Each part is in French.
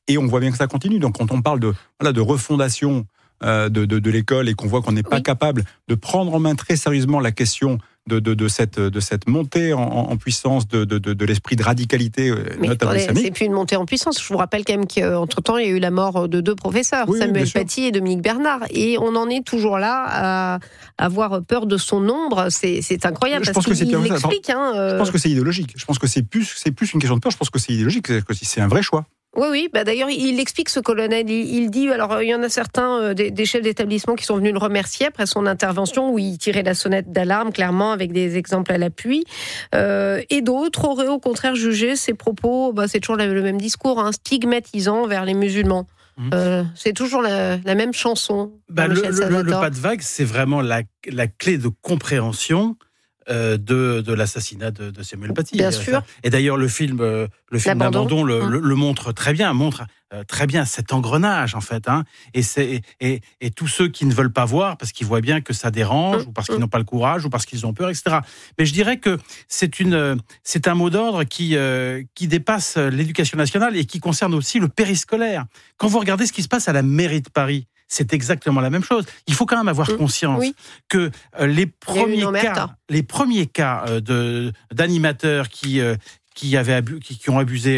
Et on voit bien que ça continue. Donc quand on parle de refondation de l'école et qu'on voit qu'on n'est pas capable de prendre en main très sérieusement la question de cette montée en puissance de l'esprit de radicalité, notamment islamique. C'est plus une montée en puissance. Je vous rappelle quand même qu'entre-temps, il y a eu la mort de 2 professeurs, Samuel Paty et Dominique Bernard. Et on en est toujours là à avoir peur de son nombre. C'est incroyable. Je pense que c'est il l'explique. Je pense que c'est idéologique. Je pense que c'est plus une question de peur. Je pense que c'est idéologique. C'est un vrai choix. Oui. D'ailleurs, il explique, ce colonel. Il dit, alors il y en a certains des chefs d'établissement qui sont venus le remercier après son intervention où il tirait la sonnette d'alarme, clairement, avec des exemples à l'appui. Et d'autres auraient au contraire jugé ses propos, c'est toujours le même discours, stigmatisant vers les musulmans. C'est toujours la même chanson. Le pas de vague, c'est vraiment la clé de compréhension de l'assassinat de Samuel Paty. Bien sûr. Et d'ailleurs, le film L'Abandon le montre très bien cet engrenage, en fait. Et tous ceux qui ne veulent pas voir, parce qu'ils voient bien que ça dérange, ou parce qu'ils n'ont pas le courage, ou parce qu'ils ont peur, etc. Mais je dirais que c'est un mot d'ordre qui dépasse l'éducation nationale et qui concerne aussi le périscolaire. Quand vous regardez ce qui se passe à la mairie de Paris, c'est exactement la même chose. Il faut quand même avoir conscience que les premiers cas d'animateurs qui ont abusé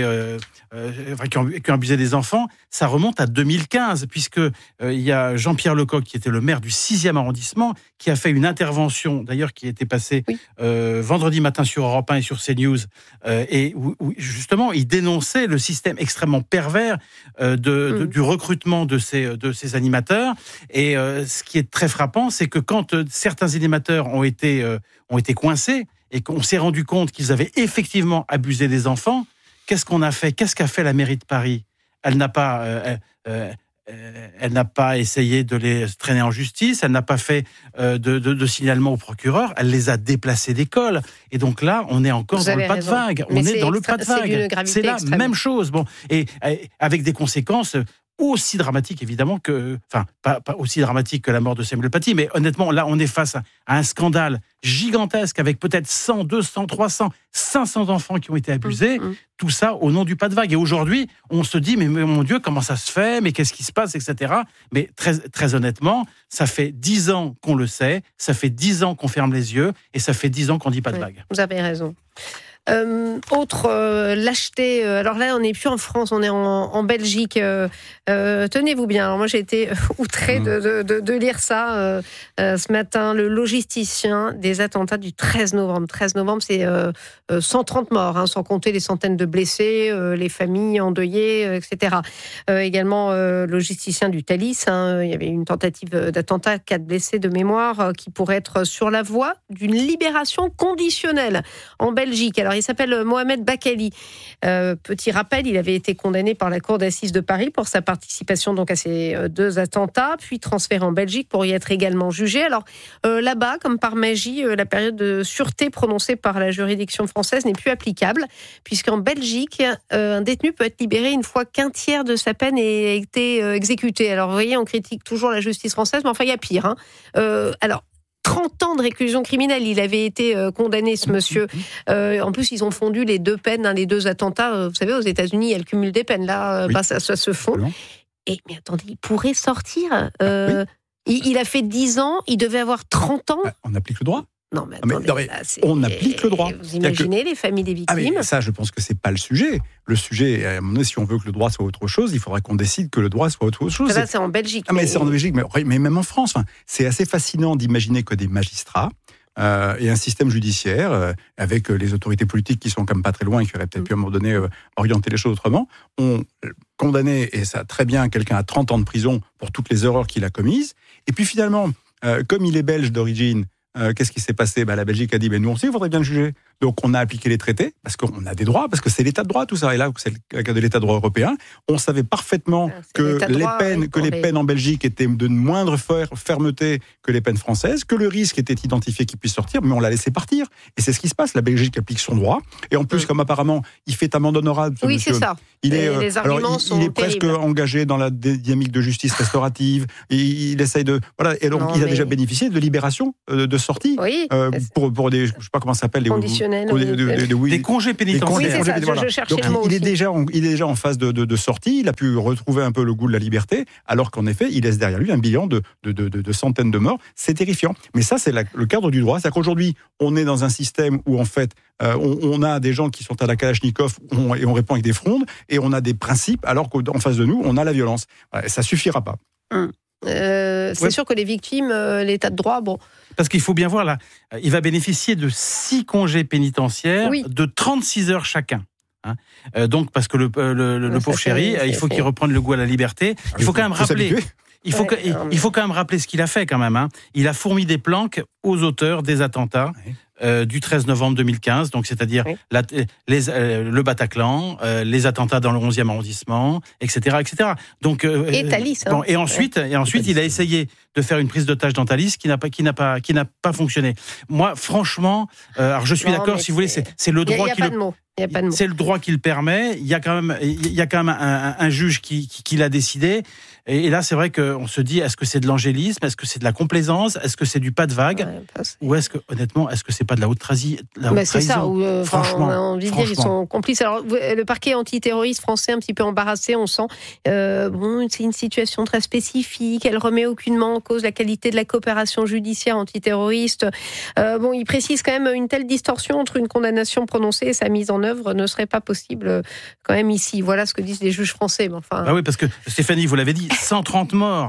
des enfants, ça remonte à 2015, puisque il y a Jean-Pierre Lecoq, qui était le maire du 6e arrondissement, qui a fait une intervention, d'ailleurs qui était passée vendredi matin sur Europe 1 et sur CNews, et où justement il dénonçait le système extrêmement pervers du recrutement de ces animateurs. Et ce qui est très frappant, c'est que quand certains animateurs ont été coincés et qu'on s'est rendu compte qu'ils avaient effectivement abusé des enfants, qu'est-ce qu'on a fait ? Qu'est-ce qu'a fait la mairie de Paris ? Elle n'a pas essayé de les traîner en justice, elle n'a pas fait de signalement au procureur, elle les a déplacés d'école. Et donc là, on est encore dans le pas de vague. C'est la même chose. Et avec des conséquences aussi dramatique évidemment pas aussi dramatique que la mort de Samuel Paty, mais honnêtement là on est face à un scandale gigantesque avec peut-être 100, 200, 300, 500 enfants qui ont été abusés, tout ça au nom du pas de vague. Et aujourd'hui on se dit mais mon Dieu, comment ça se fait, mais qu'est-ce qui se passe, etc. Mais très, très honnêtement, ça fait 10 ans qu'on le sait, ça fait 10 ans qu'on ferme les yeux et ça fait 10 ans qu'on dit pas de vague. Vous avez raison. Autre lâcheté, alors là on n'est plus en France, on est en Belgique. Tenez-vous bien, alors moi j'ai été outrée de lire ça ce matin. Le logisticien des attentats du 13 novembre. 13 novembre, c'est 130 morts, sans compter les centaines de blessés, les familles endeuillées, etc. Également logisticien du Thalys, il y avait une tentative d'attentat, 4 blessés de mémoire, qui pourraient être sur la voie d'une libération conditionnelle en Belgique. Alors il s'appelle Mohamed Bakali. Petit rappel, il avait été condamné par la cour d'assises de Paris pour sa participation donc à ces 2 attentats, puis transféré en Belgique pour y être également jugé. Alors là-bas, comme par magie, la période de sûreté prononcée par la juridiction française n'est plus applicable, puisqu'en Belgique, un détenu peut être libéré une fois qu'un tiers de sa peine a été exécuté. Alors vous voyez, on critique toujours la justice française, mais enfin il y a pire. Alors 30 ans de réclusion criminelle, il avait été condamné, ce monsieur. En plus, ils ont fondu les 2 peines, les 2 attentats. Vous savez, aux États-Unis, il y a le cumul des peines. Là, ça se fond. Mais attendez, il pourrait sortir. Il a fait 10 ans, il devait avoir 30 ans. On applique le droit. Non, mais attendez, on applique le droit. Vous imaginez les familles des victimes. Mais ça, je pense que c'est pas le sujet. Le sujet, à un moment donné, si on veut que le droit soit autre chose, il faudra qu'on décide que le droit soit autre chose. Ça, c'est en Belgique. Mais c'est en Belgique, mais même en France. C'est assez fascinant d'imaginer que des magistrats et un système judiciaire, avec les autorités politiques qui sont quand même pas très loin et qui auraient peut-être pu à un moment donné orienter les choses autrement, ont condamné, et ça très bien, quelqu'un à 30 ans de prison pour toutes les erreurs qu'il a commises. Et puis finalement, comme il est belge d'origine, qu'est-ce qui s'est passé ? La Belgique a dit, nous aussi, il faudrait bien le juger. Donc, on a appliqué les traités, parce qu'on a des droits, parce que c'est l'état de droit, tout ça. Et là, c'est le cas de l'état de droit européen. On savait parfaitement que les peines en Belgique étaient de moindre fermeté que les peines françaises, que le risque était identifié qu'il puisse sortir, mais on l'a laissé partir. Et c'est ce qui se passe. La Belgique applique son droit. Et en plus, comme apparemment, il fait amende honorable, ce monsieur, c'est ça. Il est, les arguments il est presque engagé dans la dynamique de justice restaurative. Et il essaye de... Voilà. Et donc, il a déjà bénéficié de libération, de sortie, pour des... Je ne sais pas comment ça s'appelle, correctionnels. Des congés pénitentiaires. Oui, c'est ça, je cherchais le mot il est déjà en phase de sortie, il a pu retrouver un peu le goût de la liberté, alors qu'en effet, il laisse derrière lui un bilan de centaines de morts. C'est terrifiant. Mais ça, c'est le cadre du droit. C'est-à-dire qu'aujourd'hui, on est dans un système où, en fait, on a des gens qui sont à la Kalachnikov et on répond avec des frondes, et on a des principes, alors qu'en face de nous, on a la violence. Ça suffira pas. C'est sûr que les victimes, l'état de droit, bon... Parce qu'il faut bien voir, là, il va bénéficier de 6 congés pénitentiaires de 36 heures chacun. Donc, parce que le pauvre chéri, il faut qu'il reprenne le goût à la liberté. Il faut quand même rappeler... Il faut quand même rappeler ce qu'il a fait quand même. Il a fourni des planques aux auteurs des attentats du 13 novembre 2015, donc c'est-à-dire le Bataclan, les attentats dans le 11e arrondissement, etc., etc. Donc et Thalys. Et ensuite, il a essayé de faire une prise d'otage dans Thalys qui n'a pas fonctionné. Moi, franchement, alors je suis d'accord. Si vous voulez, c'est le droit qui c'est le droit qui le permet. Il y a quand même un juge qui l'a décidé. Et là, c'est vrai qu'on se dit, est-ce que c'est de l'angélisme? Est-ce que c'est de la complaisance? Est-ce que c'est du pas de vague? Ou est-ce que, honnêtement, est-ce que c'est pas de la haute trahison? C'est ça, franchement, on a envie de dire, ils sont complices. Alors, le parquet antiterroriste français, un petit peu embarrassé, on sent, c'est une situation très spécifique, elle remet aucunement en cause la qualité de la coopération judiciaire antiterroriste. Il précise quand même une telle distorsion entre une condamnation prononcée et sa mise en œuvre ne serait pas possible quand même ici. Voilà ce que disent les juges français. Mais enfin... oui, parce que Stéphanie, vous l'avez dit, 130 morts.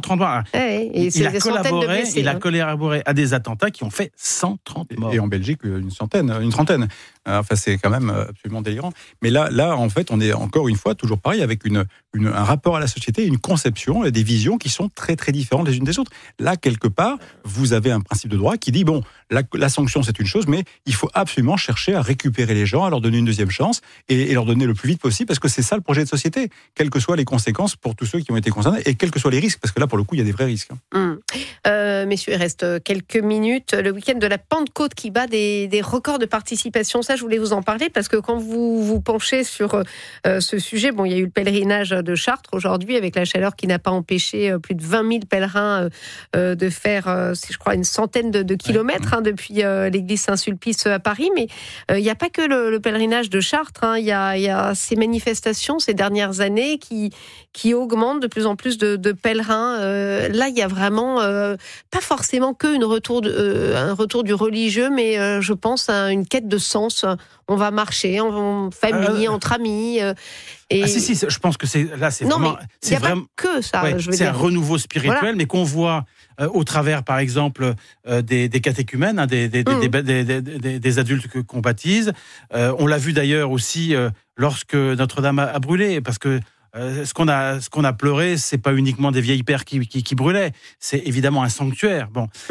Et il a collaboré à des attentats qui ont fait 130 morts. Et en Belgique, une trentaine. Enfin, c'est quand même absolument délirant. Mais là, en fait, on est encore une fois toujours pareil avec un rapport à la société, une conception et des visions qui sont très très différentes les unes des autres. Là, quelque part, vous avez un principe de droit qui dit la sanction c'est une chose, mais il faut absolument chercher à récupérer les gens, à leur donner une deuxième chance et leur donner le plus vite possible, parce que c'est ça le projet de société, quelles que soient les conséquences pour tous ceux qui ont été concernés et quels que soient les risques, parce que là, pour le coup, il y a des vrais risques. Messieurs, il reste quelques minutes. Le week-end de la Pentecôte qui bat des records de participation. Ça, je voulais vous en parler parce que quand vous vous penchez sur ce sujet, il y a eu le pèlerinage de Chartres aujourd'hui avec la chaleur qui n'a pas empêché plus de 20 000 pèlerins de faire, je crois, une centaine de kilomètres depuis l'église Saint-Sulpice à Paris. Mais il n'y a pas que le pèlerinage de Chartres. Il y a ces manifestations ces dernières années qui augmentent de plus en plus de pèlerins. Là, il y a vraiment pas forcément que un retour du religieux, mais je pense à une quête de sens. On va marcher en famille, entre amis. Si, je pense que c'est vraiment. Il n'y a pas que ça. C'est un renouveau spirituel, mais qu'on voit au travers, par exemple, des catéchumènes, des adultes qu'on baptise. On l'a vu d'ailleurs aussi lorsque Notre-Dame a brûlé, parce que ce qu'on a pleuré, c'est pas uniquement des vieilles pères qui brûlaient, c'est évidemment un sanctuaire.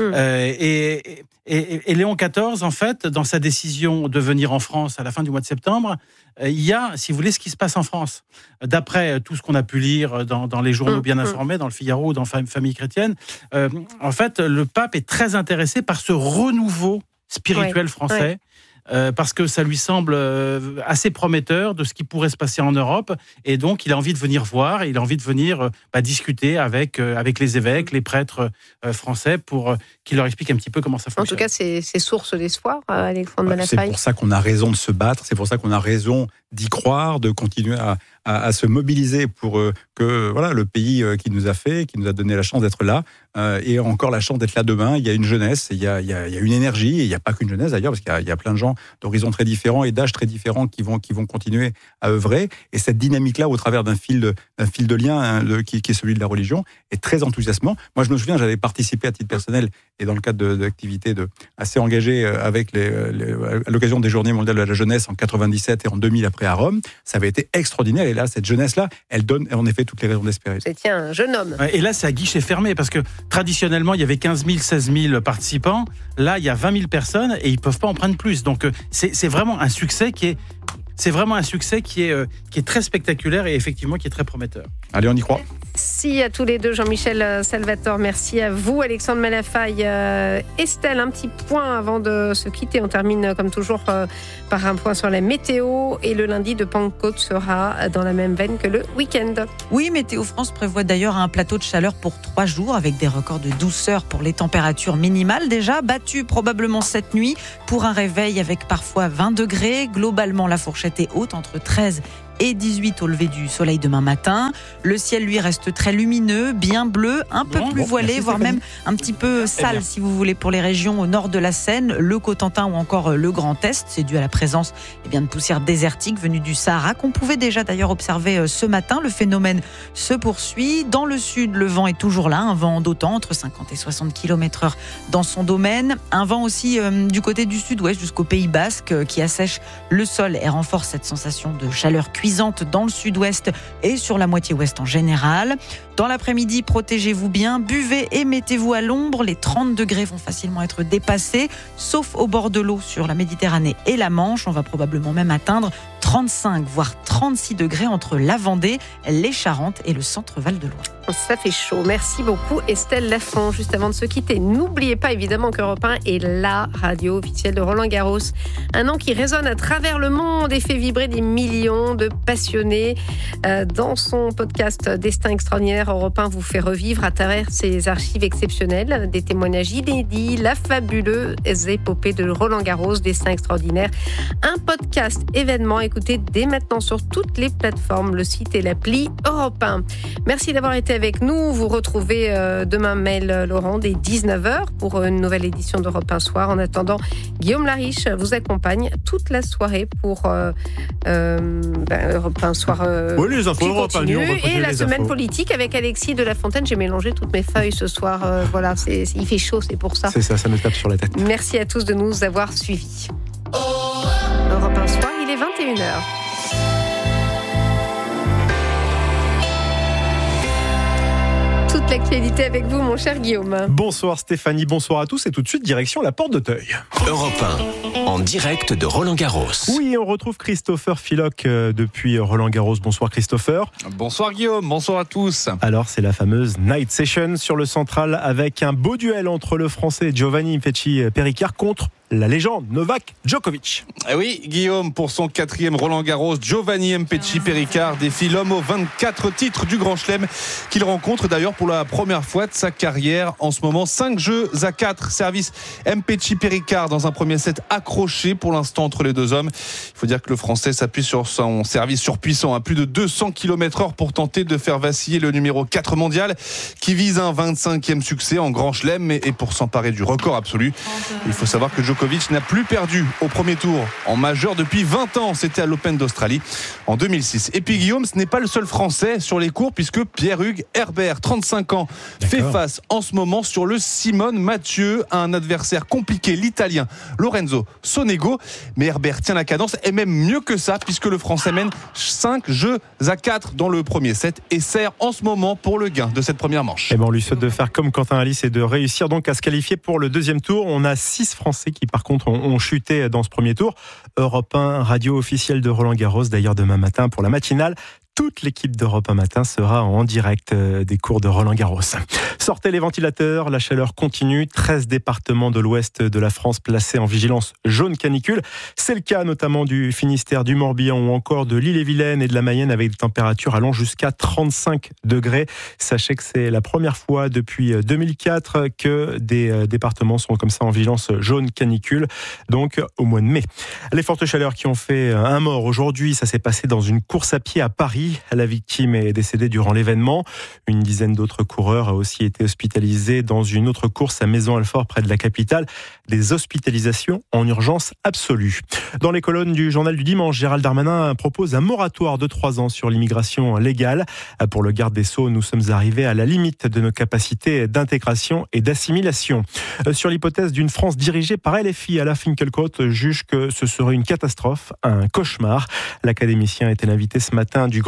Et Léon XIV, en fait, dans sa décision de venir en France à la fin du mois de septembre, il y a, si vous voulez, ce qui se passe en France. D'après tout ce qu'on a pu lire dans les journaux bien informés, dans le Figaro ou dans Famille chrétienne, en fait, le pape est très intéressé par ce renouveau spirituel français. Parce que ça lui semble assez prometteur de ce qui pourrait se passer en Europe, et donc il a envie de venir voir, il a envie de venir discuter avec les évêques, les prêtres français pour qu'ils leur expliquent un petit peu comment ça fonctionne. En tout cas, c'est source d'espoir, Alexandre Malafaille. C'est pour ça qu'on a raison de se battre, c'est pour ça qu'on a raison d'y croire, de continuer à se mobiliser pour que le pays qui nous a donné la chance d'être là, et encore la chance d'être là demain. Il y a une jeunesse, il y a une énergie, et il n'y a pas qu'une jeunesse d'ailleurs, parce qu'il y a plein de gens d'horizons très différents et d'âges très différents qui vont continuer à œuvrer. Et cette dynamique-là, au travers d'un fil de lien qui est celui de la religion, est très enthousiasmant. Moi, je me souviens, j'avais participé à titre personnel et dans le cadre d'activités assez engagées à l'occasion des Journées mondiales de la jeunesse en 97 et en 2000 après à Rome. Ça avait été extraordinaire. Et là, cette jeunesse-là, elle donne en effet toutes les raisons d'espérer. C'était un jeune homme. Et là, c'est à guichet fermé, parce que traditionnellement, il y avait 15 000, 16 000 participants. Là, il y a 20 000 personnes et ils ne peuvent pas en prendre plus. Donc, c'est vraiment un succès qui est très spectaculaire et effectivement qui est très prometteur. Allez, on y croit. Merci à tous les deux, Jean-Michel Salvatore. Merci à vous, Alexandre Malafaille. Estelle, un petit point avant de se quitter. On termine comme toujours par un point sur la météo. Et le lundi de Pentecôte sera dans la même veine que le week-end. Oui, Météo France prévoit d'ailleurs un plateau de chaleur pour 3 jours avec des records de douceur pour les températures minimales déjà battues probablement cette nuit pour un réveil avec parfois 20 degrés. Globalement, la fourchette est haute entre 13 et 18 au lever du soleil demain matin. Le ciel, lui, reste très lumineux, bien bleu, un peu plus voilé, voire même un petit peu sale, si vous voulez, pour les régions au nord de la Seine, le Cotentin ou encore le Grand Est. C'est dû à la présence de poussière désertique venue du Sahara, qu'on pouvait déjà d'ailleurs observer ce matin. Le phénomène se poursuit. Dans le sud, le vent est toujours là, un vent d'autant, entre 50 et 60 km/h dans son domaine. Un vent aussi du côté du sud-ouest jusqu'au Pays Basque qui assèche le sol et renforce cette sensation de chaleur cuisante dans le sud-ouest et sur la moitié ouest en général. Dans l'après-midi, protégez-vous bien, buvez et mettez-vous à l'ombre. Les 30 degrés vont facilement être dépassés, sauf au bord de l'eau sur la Méditerranée et la Manche. On va probablement même atteindre 35 voire 36 degrés entre la Vendée, les Charentes et le centre Val-de-Loire. Ça fait chaud. Merci beaucoup Estelle Lafont. Juste avant de se quitter, n'oubliez pas évidemment qu'Europe 1 est la radio officielle de Roland-Garros. Un nom qui résonne à travers le monde et fait vibrer des millions de passionnés. Dans son podcast Destin extraordinaire, Europe 1 vous fait revivre à travers ses archives exceptionnelles des témoignages inédits, la fabuleuse épopée de Roland-Garros, Destin extraordinaire. Un podcast événement, écoutez dès maintenant sur toutes les plateformes, le site et l'appli Europe 1. Merci d'avoir été avec nous. Vous retrouvez demain Maëlle Laurent dès 19h pour une nouvelle édition d'Europe 1 Soir. En attendant, Guillaume Lariche vous accompagne toute la soirée pour Europe 1 Soir les infos qui Europe 1, continue. Et la semaine infos. politique avec Alexis de La Fontaine. J'ai mélangé toutes mes feuilles ce soir. Voilà, il fait chaud, c'est pour ça. C'est ça me tape sur la tête. Merci à tous de nous avoir suivis. Europe 1 Soir, il est 21h. Toute l'actualité avec vous, mon cher Guillaume. Bonsoir Stéphanie, bonsoir à tous et tout de suite direction la Porte d'Auteuil. Europe 1, en direct de Roland-Garros. Oui, on retrouve Christopher Philoc depuis Roland-Garros. Bonsoir Christopher. Bonsoir Guillaume, bonsoir à tous. Alors c'est la fameuse Night Session sur le central avec un beau duel entre le Français Giovanni Impecci-Perricard contre la légende Novak Djokovic. Oui, Guillaume, pour son 4e Roland-Garros, Giovanni Impecci-Perricard défie l'homme aux 24 titres du Grand Chelem qu'il rencontre d'ailleurs pour la première fois de sa carrière. En ce moment, 5 jeux à 4. Service Impecci-Perricard dans un premier set accroché pour l'instant entre les deux hommes. Il faut dire que le Français s'appuie sur son service surpuissant à plus de 200 km/h pour tenter de faire vaciller le numéro 4 mondial qui vise un 25e succès en Grand Chelem et pour s'emparer du record absolu. Il faut savoir que Djokovic n'a plus perdu au premier tour en majeur depuis 20 ans. C'était à l'Open d'Australie en 2006. Et puis Guillaume, ce n'est pas le seul Français sur les cours puisque Pierre-Hugues Herbert, 35 ans, fait face en ce moment sur le Simone Mathieu à un adversaire compliqué, l'Italien Lorenzo Sonego. Mais Herbert tient la cadence et même mieux que ça puisque le Français mène 5 jeux à 4 dans le premier set et sert en ce moment pour le gain de cette première manche. Et on lui souhaite de faire comme Quentin Alice et de réussir donc à se qualifier pour le deuxième tour. On a 6 Français qui par contre ont chuté dans ce premier tour. Europe 1, radio officielle de Roland-Garros, d'ailleurs demain matin pour la matinale. Toute l'équipe d'Europe 1 matin sera en direct des cours de Roland-Garros. Sortez les ventilateurs, la chaleur continue. 13 départements de l'ouest de la France placés en vigilance jaune canicule. C'est le cas notamment du Finistère, du Morbihan ou encore de l'Ille-et-Vilaine et de la Mayenne avec des températures allant jusqu'à 35 degrés. Sachez que c'est la première fois depuis 2004 que des départements sont comme ça en vigilance jaune canicule, donc au mois de mai. Les fortes chaleurs qui ont fait un mort aujourd'hui, ça s'est passé dans une course à pied à Paris. La victime est décédée durant l'événement. Une dizaine d'autres coureurs ont aussi été hospitalisés dans une autre course à Maison-Alfort près de la capitale. Des hospitalisations en urgence absolue. Dans les colonnes du journal du dimanche, Gérald Darmanin propose un moratoire de 3 ans sur l'immigration légale. Pour le garde des Sceaux, nous sommes arrivés à la limite de nos capacités d'intégration et d'assimilation. Sur l'hypothèse d'une France dirigée par LFI, Alain Finkielkraut juge que ce serait une catastrophe, un cauchemar. L'académicien était l'invité ce matin du Grand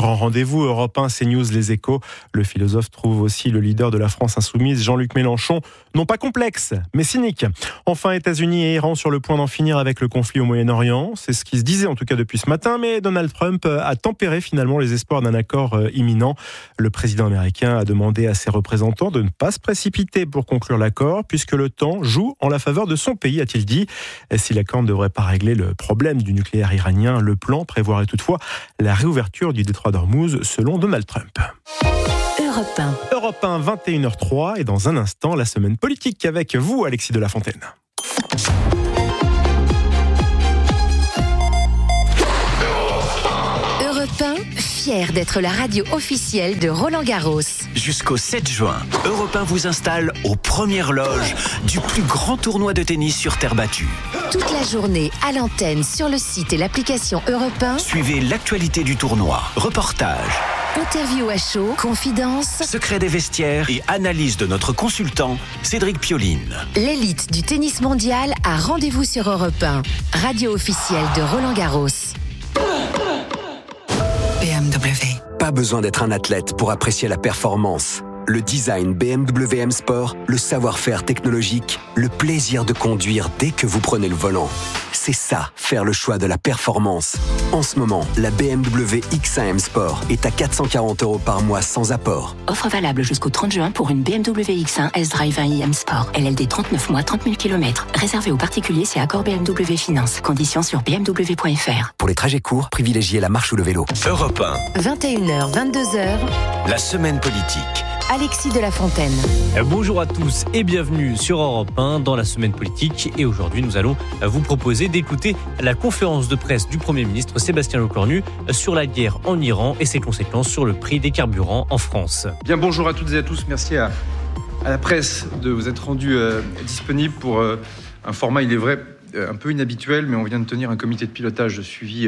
grand rendez-vous. Europe 1, CNews, Les Échos. Le philosophe trouve aussi le leader de la France insoumise, Jean-Luc Mélenchon, non pas complexe, mais cynique. Enfin, États-Unis et Iran sur le point d'en finir avec le conflit au Moyen-Orient. C'est ce qui se disait en tout cas depuis ce matin, mais Donald Trump a tempéré finalement les espoirs d'un accord imminent. Le président américain a demandé à ses représentants de ne pas se précipiter pour conclure l'accord, puisque le temps joue en la faveur de son pays, a-t-il dit. Si l'accord ne devrait pas régler le problème du nucléaire iranien, le plan prévoirait toutefois la réouverture du détroit d'Ormuz, selon Donald Trump. Europe 1, 21h03, et dans un instant, la semaine politique avec vous, Alexis de la Fontaine. Europe 1, fier d'être la radio officielle de Roland Garros. Jusqu'au 7 juin, Europe 1 vous installe aux premières loges du plus grand tournoi de tennis sur terre battue. Toute la journée, à l'antenne, sur le site et l'application Europe 1. Suivez l'actualité du tournoi, reportages, interview à chaud, confidences, secrets des vestiaires et analyse de notre consultant, Cédric Pioline. L'élite du tennis mondial a rendez-vous sur Europe 1, radio officielle de Roland Garros. BMW. Pas besoin d'être un athlète pour apprécier la performance. Le design BMW M Sport, le savoir-faire technologique, le plaisir de conduire dès que vous prenez le volant. C'est ça, faire le choix de la performance. En ce moment, la BMW X1 M Sport est à 440 € par mois sans apport. Offre valable jusqu'au 30 juin pour une BMW X1 S-Drive 1i M Sport. LLD 39 mois, 30 000 km. Réservé aux particuliers, c'est accord BMW Finance. Conditions sur bmw.fr. Pour les trajets courts, privilégiez la marche ou le vélo. Europe 1. 21h, 22h. La semaine politique. Alexis de la Fontaine. Bonjour à tous et bienvenue sur Europe 1 dans la semaine politique. Et aujourd'hui, nous allons vous proposer d'écouter la conférence de presse du Premier ministre Sébastien Lecornu sur la guerre en Iran et ses conséquences sur le prix des carburants en France. Bien, bonjour à toutes et à tous. Merci à la presse de vous être rendu disponible pour un format, il est vrai, un peu inhabituel, mais on vient de tenir un comité de pilotage de suivi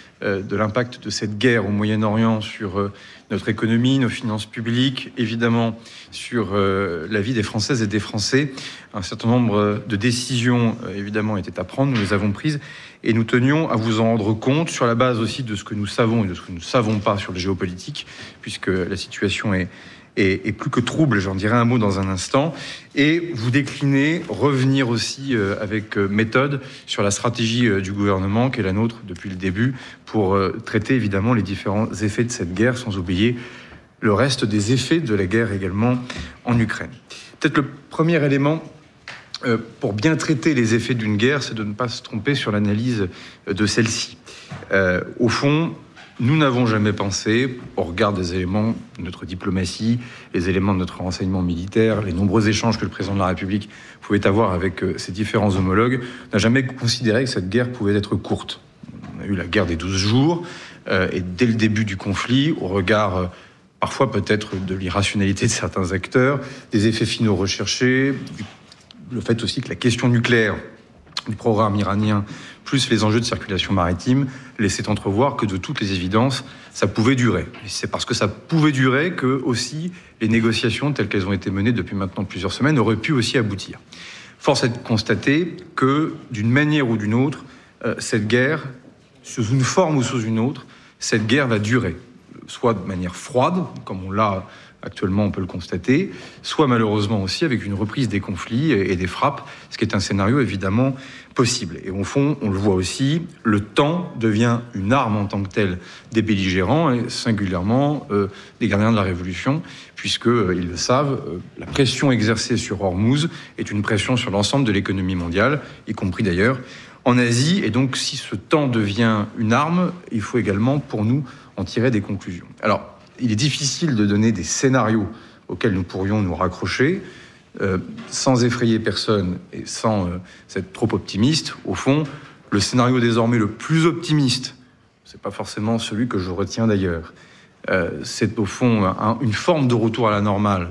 de l'impact de cette guerre au Moyen-Orient sur notre économie, nos finances publiques, évidemment sur la vie des Françaises et des Français. Un certain nombre de décisions, évidemment, étaient à prendre, nous les avons prises, et nous tenions à vous en rendre compte sur la base aussi de ce que nous savons et de ce que nous ne savons pas sur le géopolitique, puisque la situation est plus que trouble, j'en dirai un mot dans un instant, et vous décliner, revenir aussi avec méthode sur la stratégie du gouvernement qui est la nôtre depuis le début pour traiter évidemment les différents effets de cette guerre, sans oublier le reste des effets de la guerre également en Ukraine. Peut-être le premier élément pour bien traiter les effets d'une guerre, c'est de ne pas se tromper sur l'analyse de celle-ci. Au fond, nous n'avons jamais pensé, au regard des éléments de notre diplomatie, les éléments de notre renseignement militaire, les nombreux échanges que le président de la République pouvait avoir avec ses différents homologues, n'a jamais considéré que cette guerre pouvait être courte. On a eu la guerre des 12 jours, et dès le début du conflit, au regard parfois peut-être de l'irrationalité de certains acteurs, des effets finaux recherchés, le fait aussi que la question nucléaire du programme iranien, plus les enjeux de circulation maritime, laissaient entrevoir que de toutes les évidences, ça pouvait durer. Et c'est parce que ça pouvait durer que aussi les négociations telles qu'elles ont été menées depuis maintenant plusieurs semaines auraient pu aussi aboutir. Force est de constater que d'une manière ou d'une autre, cette guerre, sous une forme ou sous une autre, cette guerre va durer. Soit de manière froide, comme on l'a actuellement, on peut le constater, soit malheureusement aussi avec une reprise des conflits et des frappes, ce qui est un scénario évidemment possible. Et au fond, on le voit aussi, le temps devient une arme en tant que telle des belligérants, et singulièrement des gardiens de la Révolution, puisqu'ils le savent, la pression exercée sur Ormuz est une pression sur l'ensemble de l'économie mondiale, y compris d'ailleurs en Asie. Et donc, si ce temps devient une arme, il faut également, pour nous, en tirer des conclusions. Alors, il est difficile de donner des scénarios auxquels nous pourrions nous raccrocher, sans effrayer personne et sans être trop optimiste. Au fond, le scénario désormais le plus optimiste, c'est pas forcément celui que je retiens d'ailleurs. C'est au fond une forme de retour à la normale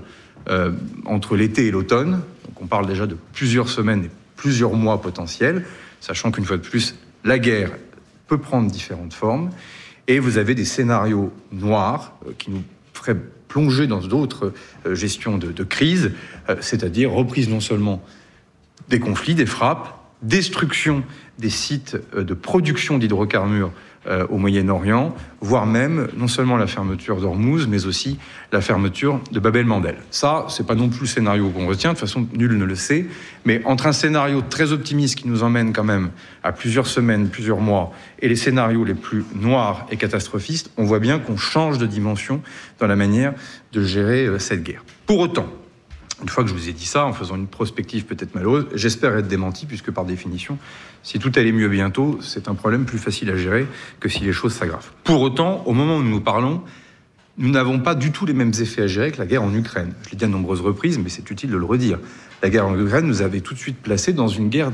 entre l'été et l'automne. Donc on parle déjà de plusieurs semaines et plusieurs mois potentiels, sachant qu'une fois de plus, la guerre peut prendre différentes formes. Et vous avez des scénarios noirs qui nous feraient plonger dans d'autres gestions de crise, c'est-à-dire reprise non seulement des conflits, des frappes, destruction des sites de production d'hydrocarbures au Moyen-Orient, voire même non seulement la fermeture d'Ormuz, mais aussi la fermeture de Bab el-Mandeb. Ça, c'est pas non plus le scénario qu'on retient, de toute façon, nul ne le sait, mais entre un scénario très optimiste qui nous emmène quand même à plusieurs semaines, plusieurs mois, et les scénarios les plus noirs et catastrophistes, on voit bien qu'on change de dimension dans la manière de gérer cette guerre. Pour autant, une fois que je vous ai dit ça, en faisant une prospective peut-être malheureuse, j'espère être démenti, puisque par définition, si tout allait mieux bientôt, c'est un problème plus facile à gérer que si les choses s'aggravent. Pour autant, au moment où nous parlons, nous n'avons pas du tout les mêmes effets à gérer que la guerre en Ukraine. Je l'ai dit à de nombreuses reprises, mais c'est utile de le redire. La guerre en Ukraine nous avait tout de suite placés dans une guerre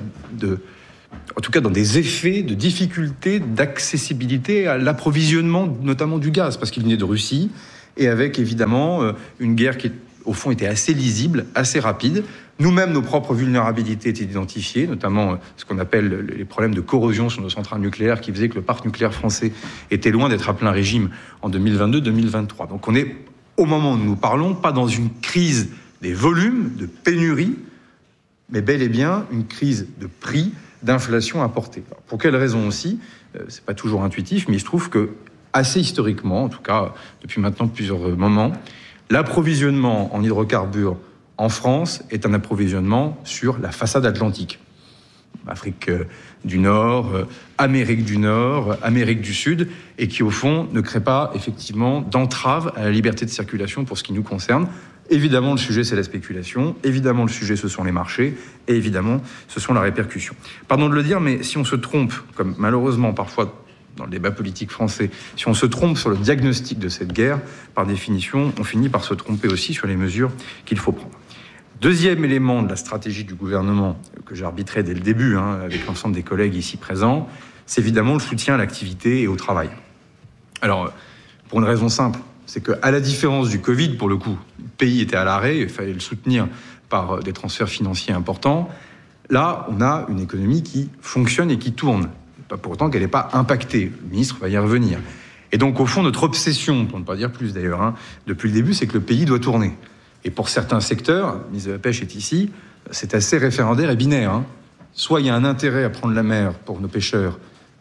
en tout cas dans des effets de difficulté d'accessibilité à l'approvisionnement, notamment du gaz, parce qu'il venait de Russie, et avec évidemment une guerre qui au fond était assez lisible, assez rapide. Nous-mêmes, nos propres vulnérabilités étaient identifiées, notamment ce qu'on appelle les problèmes de corrosion sur nos centrales nucléaires, qui faisaient que le parc nucléaire français était loin d'être à plein régime en 2022-2023. Donc on est, au moment où nous parlons, pas dans une crise des volumes, de pénurie, mais bel et bien une crise de prix, d'inflation importée. Alors, pour quelles raisons aussi, c'est pas toujours intuitif, mais il se trouve que, assez historiquement, en tout cas depuis maintenant plusieurs moments, l'approvisionnement en hydrocarbures en France est un approvisionnement sur la façade atlantique. Afrique du Nord, Amérique du Nord, Amérique du Sud, et qui au fond ne crée pas effectivement d'entrave à la liberté de circulation pour ce qui nous concerne. Évidemment, le sujet, c'est la spéculation. Évidemment, le sujet, ce sont les marchés. Et évidemment, ce sont la répercussion. Pardon de le dire, mais si on se trompe, comme malheureusement parfois dans le débat politique français, si on se trompe sur le diagnostic de cette guerre, par définition, on finit par se tromper aussi sur les mesures qu'il faut prendre. Deuxième élément de la stratégie du gouvernement, que j'ai arbitré dès le début, avec l'ensemble des collègues ici présents, c'est évidemment le soutien à l'activité et au travail. Alors, pour une raison simple, c'est qu'à la différence du Covid, pour le coup, le pays était à l'arrêt, il fallait le soutenir par des transferts financiers importants. Là, on a une économie qui fonctionne et qui tourne. Pas pour autant qu'elle n'est pas impactée. Le ministre va y revenir. Et donc, au fond, notre obsession, pour ne pas dire plus d'ailleurs, depuis le début, c'est que le pays doit tourner. Et pour certains secteurs, le ministre de la Pêche est ici, c'est assez référendaire et binaire. Soit il y a un intérêt à prendre la mer pour nos pêcheurs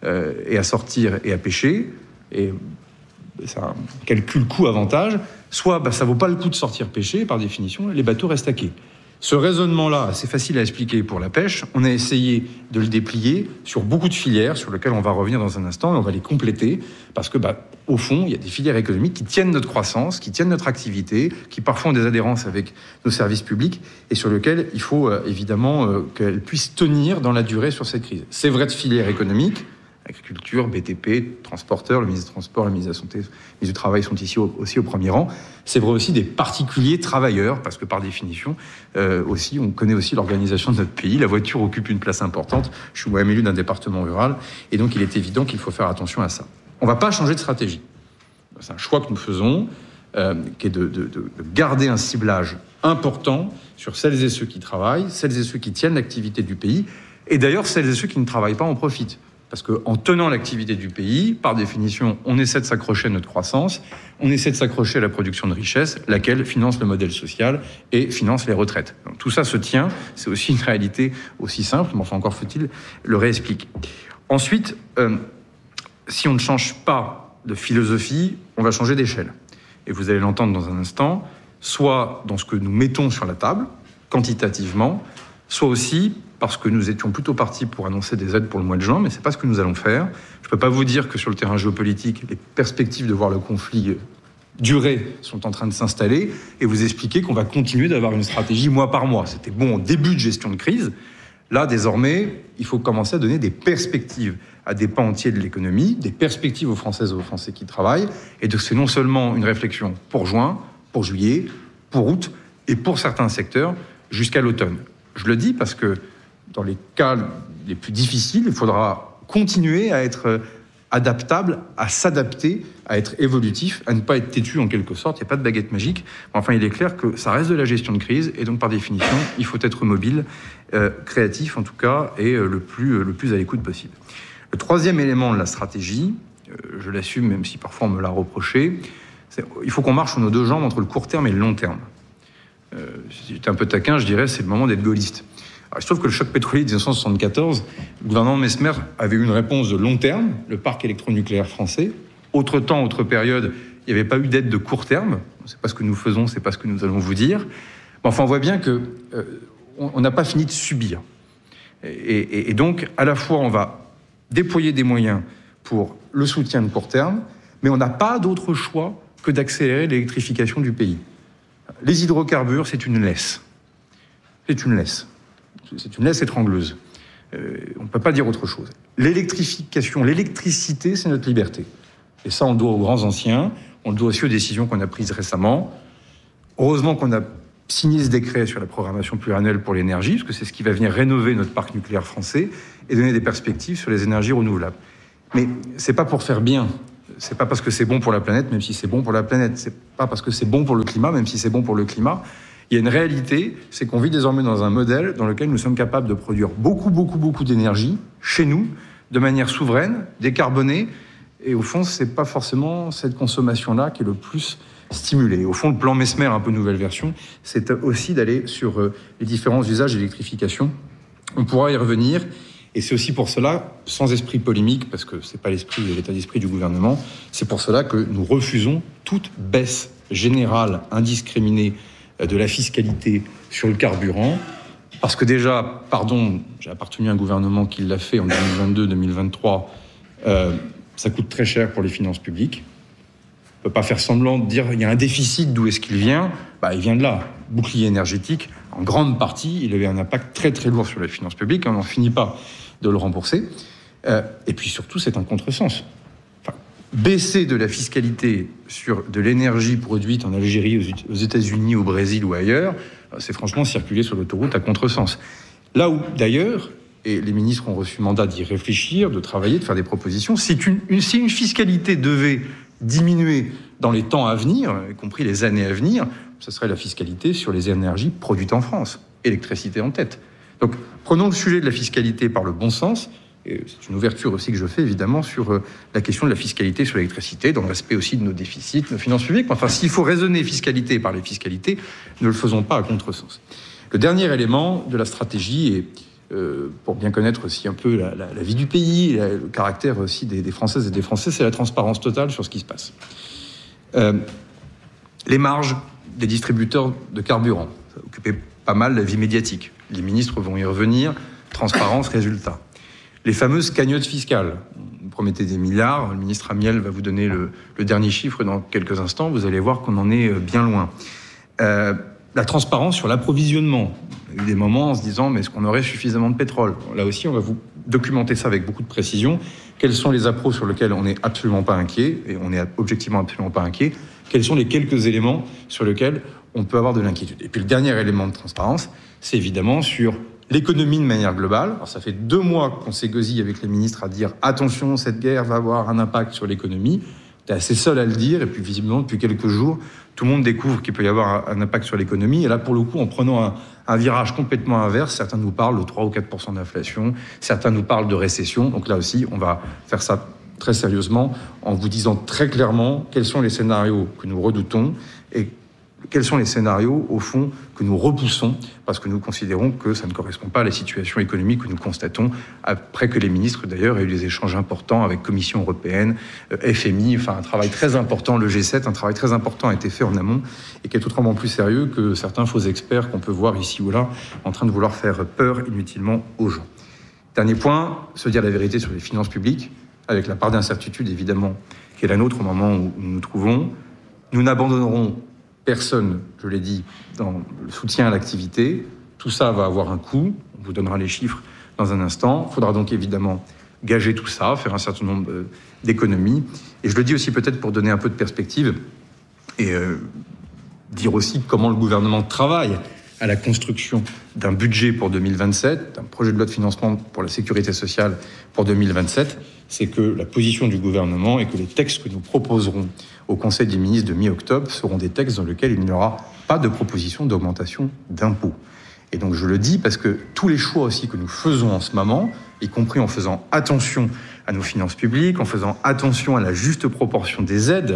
et à sortir et à pêcher, et c'est un calcul coût-avantage, soit ça ne vaut pas le coup de sortir pêcher, par définition, les bateaux restent à quai. Ce raisonnement-là, c'est facile à expliquer pour la pêche. On a essayé de le déplier sur beaucoup de filières, sur lesquelles on va revenir dans un instant, et on va les compléter, parce que, au fond, il y a des filières économiques qui tiennent notre croissance, qui tiennent notre activité, qui parfois ont des adhérences avec nos services publics, et sur lesquelles il faut évidemment qu'elles puissent tenir dans la durée sur cette crise. C'est vrai de filières économiques, agriculture, BTP, transporteurs, le ministre des Transports, le ministre de la Santé, le ministre du Travail sont ici aussi au premier rang. C'est vrai aussi des particuliers travailleurs, parce que par définition, aussi, on connaît aussi l'organisation de notre pays. La voiture occupe une place importante. Je suis moi-même élu d'un département rural, et donc il est évident qu'il faut faire attention à ça. On ne va pas changer de stratégie. C'est un choix que nous faisons, qui est de garder un ciblage important sur celles et ceux qui travaillent, celles et ceux qui tiennent l'activité du pays, et d'ailleurs celles et ceux qui ne travaillent pas en profitent. Parce qu'en tenant l'activité du pays, par définition, on essaie de s'accrocher à notre croissance, on essaie de s'accrocher à la production de richesse, laquelle finance le modèle social et finance les retraites. Donc, tout ça se tient, c'est aussi une réalité aussi simple, mais enfin encore faut-il le réexpliquer. Ensuite, si on ne change pas de philosophie, on va changer d'échelle. Et vous allez l'entendre dans un instant, soit dans ce que nous mettons sur la table, quantitativement, soit aussi parce que nous étions plutôt partis pour annoncer des aides pour le mois de juin, mais ce n'est pas ce que nous allons faire. Je ne peux pas vous dire que sur le terrain géopolitique, les perspectives de voir le conflit durer sont en train de s'installer, et vous expliquer qu'on va continuer d'avoir une stratégie mois par mois. C'était bon au début de gestion de crise. Là, désormais, il faut commencer à donner des perspectives à des pans entiers de l'économie, des perspectives aux Françaises et aux Français qui travaillent, et donc c'est non seulement une réflexion pour juin, pour juillet, pour août, et pour certains secteurs, jusqu'à l'automne. Je le dis parce que dans les cas les plus difficiles, il faudra continuer à être adaptable, à s'adapter, à être évolutif, à ne pas être têtu en quelque sorte. Il n'y a pas de baguette magique. Enfin, il est clair que ça reste de la gestion de crise, et donc par définition, il faut être mobile, créatif en tout cas, et le plus à l'écoute possible. Le troisième élément de la stratégie, je l'assume même si parfois on me l'a reproché, c'est il faut qu'on marche sur nos deux jambes entre le court terme et le long terme. Si j'étais un peu taquin, je dirais c'est le moment d'être gaulliste. Alors, il se trouve que le choc pétrolier de 1974, le gouvernement Messmer avait eu une réponse de long terme, le parc électronucléaire français. Autre temps, autre période, il n'y avait pas eu d'aide de court terme. C'est pas ce que nous faisons, c'est pas ce que nous allons vous dire. Mais enfin, on voit bien que on n'a pas fini de subir. Et donc, à la fois, on va déployer des moyens pour le soutien de court terme, mais on n'a pas d'autre choix que d'accélérer l'électrification du pays. Les hydrocarbures, c'est une laisse. C'est une laisse. C'est une laisse étrangleuse. On ne peut pas dire autre chose. L'électrification, l'électricité, c'est notre liberté. Et ça, on le doit aux grands anciens. On le doit aussi aux décisions qu'on a prises récemment. Heureusement qu'on a signé ce décret sur la programmation pluriannuelle pour l'énergie, parce que c'est ce qui va venir rénover notre parc nucléaire français et donner des perspectives sur les énergies renouvelables. Mais c'est pas pour faire bien. C'est pas parce que c'est bon pour la planète, même si c'est bon pour la planète. C'est pas parce que c'est bon pour le climat, même si c'est bon pour le climat. Il y a une réalité, c'est qu'on vit désormais dans un modèle dans lequel nous sommes capables de produire beaucoup d'énergie chez nous, de manière souveraine, décarbonée. Et au fond, c'est pas forcément cette consommation-là qui est le plus stimulée. Au fond, le plan Messmer, un peu nouvelle version, c'est aussi d'aller sur les différents usages d'électrification. On pourra y revenir. Et c'est aussi pour cela, sans esprit polémique, parce que c'est pas l'esprit et l'état d'esprit du gouvernement, c'est pour cela que nous refusons toute baisse générale, indiscriminée de la fiscalité sur le carburant. Parce que déjà, j'ai appartenu à un gouvernement qui l'a fait en 2022-2023, ça coûte très cher pour les finances publiques. On ne peut pas faire semblant de dire qu'il y a un déficit, d'où est-ce qu'il vient ? Il vient de là. Bouclier énergétique, en grande partie, il avait un impact très très lourd sur les finances publiques, on n'en finit pas de le rembourser. Et puis surtout, c'est un contresens. Baisser de la fiscalité sur de l'énergie produite en Algérie, aux États-Unis, au Brésil ou ailleurs, c'est franchement circuler sur l'autoroute à contresens. Là où, d'ailleurs, et les ministres ont reçu mandat d'y réfléchir, de travailler, de faire des propositions, si une fiscalité devait diminuer dans les temps à venir, y compris les années à venir, ce serait la fiscalité sur les énergies produites en France, électricité en tête. Donc, prenons le sujet de la fiscalité par le bon sens, et c'est une ouverture aussi que je fais évidemment sur la question de la fiscalité sur l'électricité, dans le respect aussi de nos déficits, de nos finances publiques. Enfin, s'il faut raisonner fiscalité par les fiscalités, ne le faisons pas à contresens. Le dernier élément de la stratégie, et pour bien connaître aussi un peu la vie du pays, le caractère aussi des Françaises et des Français, c'est la transparence totale sur ce qui se passe. Les marges des distributeurs de carburant, ça occupait pas mal la vie médiatique. Les ministres vont y revenir, transparence, résultat. Les fameuses cagnottes fiscales, vous promettez des milliards, le ministre Amiel va vous donner le dernier chiffre dans quelques instants, vous allez voir qu'on en est bien loin. La transparence sur l'approvisionnement. Il y a eu des moments en se disant, mais est-ce qu'on aurait suffisamment de pétrole ? Là aussi, on va vous documenter ça avec beaucoup de précision. Quels sont les appros sur lesquels on n'est absolument pas inquiet, et on n'est objectivement absolument pas inquiet ? Quels sont les quelques éléments sur lesquels on peut avoir de l'inquiétude ? Et puis le dernier élément de transparence, c'est évidemment sur l'économie de manière globale. Alors ça fait 2 mois qu'on s'est gosillé avec les ministres à dire « Attention, cette guerre va avoir un impact sur l'économie ». T'es assez seul à le dire, et puis visiblement, depuis quelques jours, tout le monde découvre qu'il peut y avoir un impact sur l'économie. Et là, pour le coup, en prenant un virage complètement inverse, certains nous parlent de 3 ou 4% d'inflation, certains nous parlent de récession. Donc là aussi, on va faire ça très sérieusement en vous disant très clairement quels sont les scénarios que nous redoutons et quels sont les scénarios, au fond, que nous repoussons parce que nous considérons que ça ne correspond pas à la situation économique que nous constatons après que les ministres, d'ailleurs, aient eu des échanges importants avec Commission européenne, FMI, enfin un travail très important, le G7, un travail très important a été fait en amont et qui est autrement plus sérieux que certains faux experts qu'on peut voir ici ou là en train de vouloir faire peur inutilement aux gens. Dernier point, se dire la vérité sur les finances publiques, avec la part d'incertitude, évidemment, qui est la nôtre au moment où nous nous trouvons. Nous n'abandonnerons personne, je l'ai dit, dans le soutien à l'activité. Tout ça va avoir un coût. On vous donnera les chiffres dans un instant. Il faudra donc évidemment gager tout ça, faire un certain nombre d'économies. Et je le dis aussi peut-être pour donner un peu de perspective et dire aussi comment le gouvernement travaille à la construction d'un budget pour 2027, d'un projet de loi de financement pour la sécurité sociale pour 2027, c'est que la position du gouvernement et que les textes que nous proposerons au Conseil des ministres de mi-octobre seront des textes dans lesquels il n'y aura pas de proposition d'augmentation d'impôts. Et donc je le dis parce que tous les choix aussi que nous faisons en ce moment, y compris en faisant attention à nos finances publiques, en faisant attention à la juste proportion des aides, alors,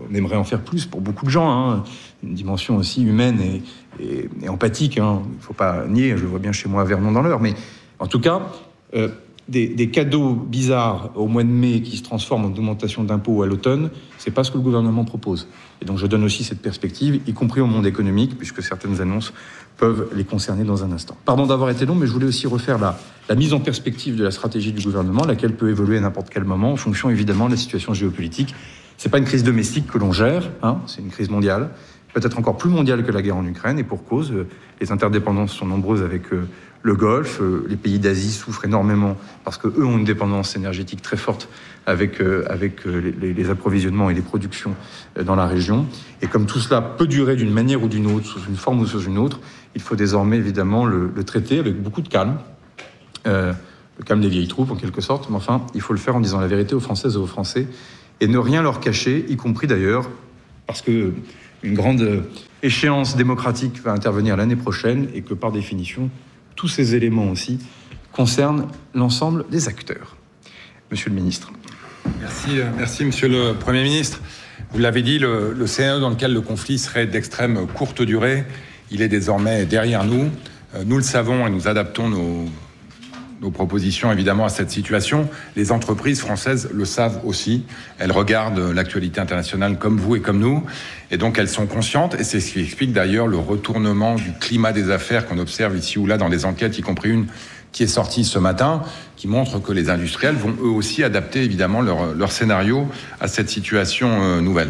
on aimerait en faire plus pour beaucoup de gens, une dimension aussi humaine et empathique. Il ne faut pas nier, je le vois bien chez moi à Vernon dans l'Eure. Mais en tout cas, des cadeaux bizarres au mois de mai qui se transforment en augmentation d'impôts à l'automne, c'est pas ce que le gouvernement propose. Et donc je donne aussi cette perspective, y compris au monde économique, puisque certaines annonces peuvent les concerner dans un instant. Pardon d'avoir été long, mais je voulais aussi refaire la mise en perspective de la stratégie du gouvernement, laquelle peut évoluer à n'importe quel moment, en fonction évidemment de la situation géopolitique. C'est pas une crise domestique que l'on gère, c'est une crise mondiale, peut-être encore plus mondiale que la guerre en Ukraine, et pour cause, les interdépendances sont nombreuses avec le Golfe, les pays d'Asie souffrent énormément parce qu'eux ont une dépendance énergétique très forte avec les approvisionnements et les productions dans la région. Et comme tout cela peut durer d'une manière ou d'une autre, sous une forme ou sous une autre, il faut désormais évidemment le traiter avec beaucoup de calme. Le calme des vieilles troupes en quelque sorte, mais enfin, il faut le faire en disant la vérité aux Françaises et aux Français et ne rien leur cacher, y compris d'ailleurs parce que une grande échéance démocratique va intervenir l'année prochaine et que par définition, tous ces éléments aussi concernent l'ensemble des acteurs. Monsieur le ministre. Merci Monsieur le Premier ministre. Vous l'avez dit, le scénario dans lequel le conflit serait d'extrême courte durée, il est désormais derrière nous. Nous le savons et nous adaptons nos propositions évidemment à cette situation. Les entreprises françaises le savent aussi. Elles regardent l'actualité internationale comme vous et comme nous. Et donc elles sont conscientes. Et c'est ce qui explique d'ailleurs le retournement du climat des affaires qu'on observe ici ou là dans les enquêtes, y compris une qui est sortie ce matin, qui montre que les industriels vont eux aussi adapter évidemment leur scénario à cette situation nouvelle.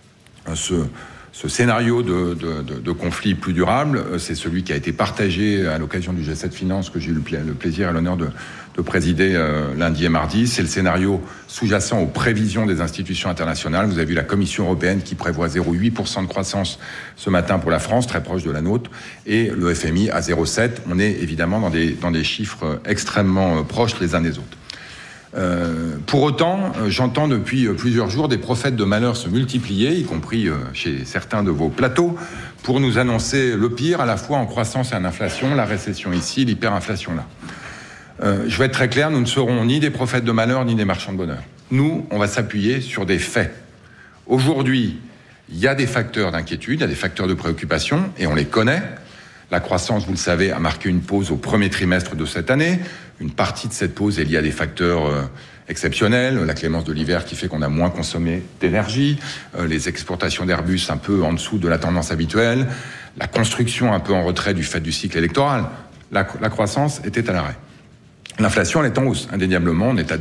Ce scénario de conflit plus durable, c'est celui qui a été partagé à l'occasion du G7 Finance que j'ai eu le plaisir et l'honneur de présider lundi et mardi. C'est le scénario sous-jacent aux prévisions des institutions internationales. Vous avez vu la Commission européenne qui prévoit 0,8% de croissance ce matin pour la France, très proche de la nôtre, et le FMI à 0,7%. On est évidemment dans des chiffres extrêmement proches les uns des autres. Pour autant, j'entends depuis plusieurs jours des prophètes de malheur se multiplier, y compris chez certains de vos plateaux, pour nous annoncer le pire, à la fois en croissance et en inflation, la récession ici, l'hyperinflation là. Je vais être très clair, nous ne serons ni des prophètes de malheur, ni des marchands de bonheur. Nous, on va s'appuyer sur des faits. Aujourd'hui, il y a des facteurs d'inquiétude, il y a des facteurs de préoccupation, et on les connaît. La croissance, vous le savez, a marqué une pause au premier trimestre de cette année. Une partie de cette pause est liée à des facteurs exceptionnels, la clémence de l'hiver qui fait qu'on a moins consommé d'énergie, les exportations d'Airbus un peu en dessous de la tendance habituelle, la construction un peu en retrait du fait du cycle électoral. La croissance était à l'arrêt. L'inflation, elle est en hausse, indéniablement. On est à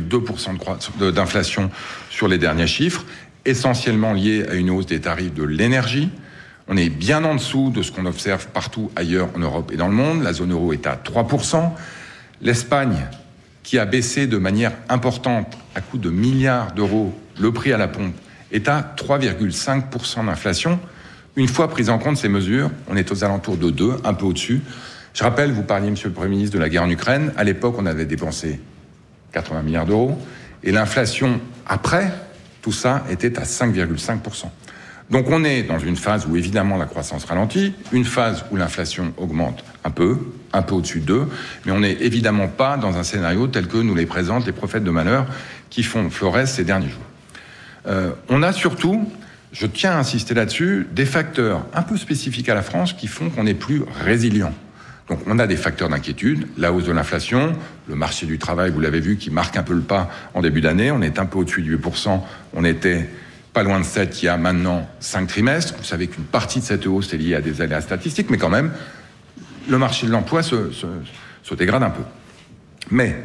2,2% d'inflation sur les derniers chiffres, essentiellement lié à une hausse des tarifs de l'énergie. On est bien en dessous de ce qu'on observe partout ailleurs en Europe et dans le monde. La zone euro est à 3%. L'Espagne, qui a baissé de manière importante, à coût de milliards d'euros, le prix à la pompe, est à 3,5% d'inflation. Une fois prise en compte ces mesures, on est aux alentours de 2, un peu au-dessus. Je rappelle, vous parliez, Monsieur le Premier ministre, de la guerre en Ukraine. À l'époque, on avait dépensé 80 milliards d'euros. Et l'inflation, après tout ça, était à 5,5%. Donc on est dans une phase où évidemment la croissance ralentit, une phase où l'inflation augmente un peu au-dessus de 2, mais on n'est évidemment pas dans un scénario tel que nous les présentent les prophètes de malheur qui font florès ces derniers jours. On a surtout, je tiens à insister là-dessus, des facteurs un peu spécifiques à la France qui font qu'on est plus résilient. Donc on a des facteurs d'inquiétude, la hausse de l'inflation, le marché du travail, vous l'avez vu, qui marque un peu le pas en début d'année, on est un peu au-dessus du 8%, on était pas loin de 7 il y a maintenant 5 trimestres. Vous savez qu'une partie de cette hausse est liée à des aléas statistiques, mais quand même, le marché de l'emploi se dégrade un peu. Mais,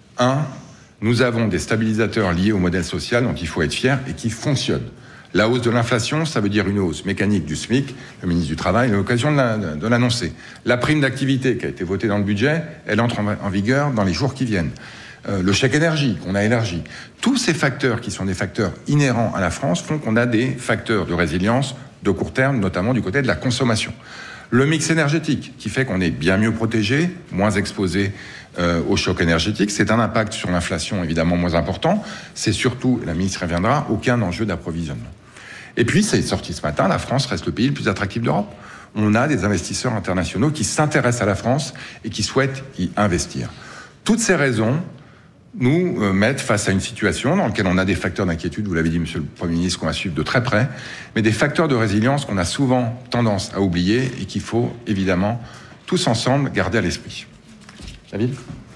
nous avons des stabilisateurs liés au modèle social dont il faut être fier et qui fonctionnent. La hausse de l'inflation, ça veut dire une hausse mécanique du SMIC. Le ministre du Travail a eu l'occasion de l'annoncer. La prime d'activité qui a été votée dans le budget, elle entre en vigueur dans les jours qui viennent. Le chèque énergie qu'on a élargi. Tous ces facteurs qui sont des facteurs inhérents à la France font qu'on a des facteurs de résilience de court terme, notamment du côté de la consommation. Le mix énergétique qui fait qu'on est bien mieux protégé, moins exposé au choc énergétique. C'est un impact sur l'inflation évidemment moins important. C'est surtout, la ministre reviendra, aucun enjeu d'approvisionnement. Et puis, c'est sorti ce matin, la France reste le pays le plus attractif d'Europe. On a des investisseurs internationaux qui s'intéressent à la France et qui souhaitent y investir. Toutes ces raisons nous mettent face à une situation dans laquelle on a des facteurs d'inquiétude, vous l'avez dit, Monsieur le Premier ministre, qu'on va suivre de très près, mais des facteurs de résilience qu'on a souvent tendance à oublier et qu'il faut évidemment tous ensemble garder à l'esprit. David ?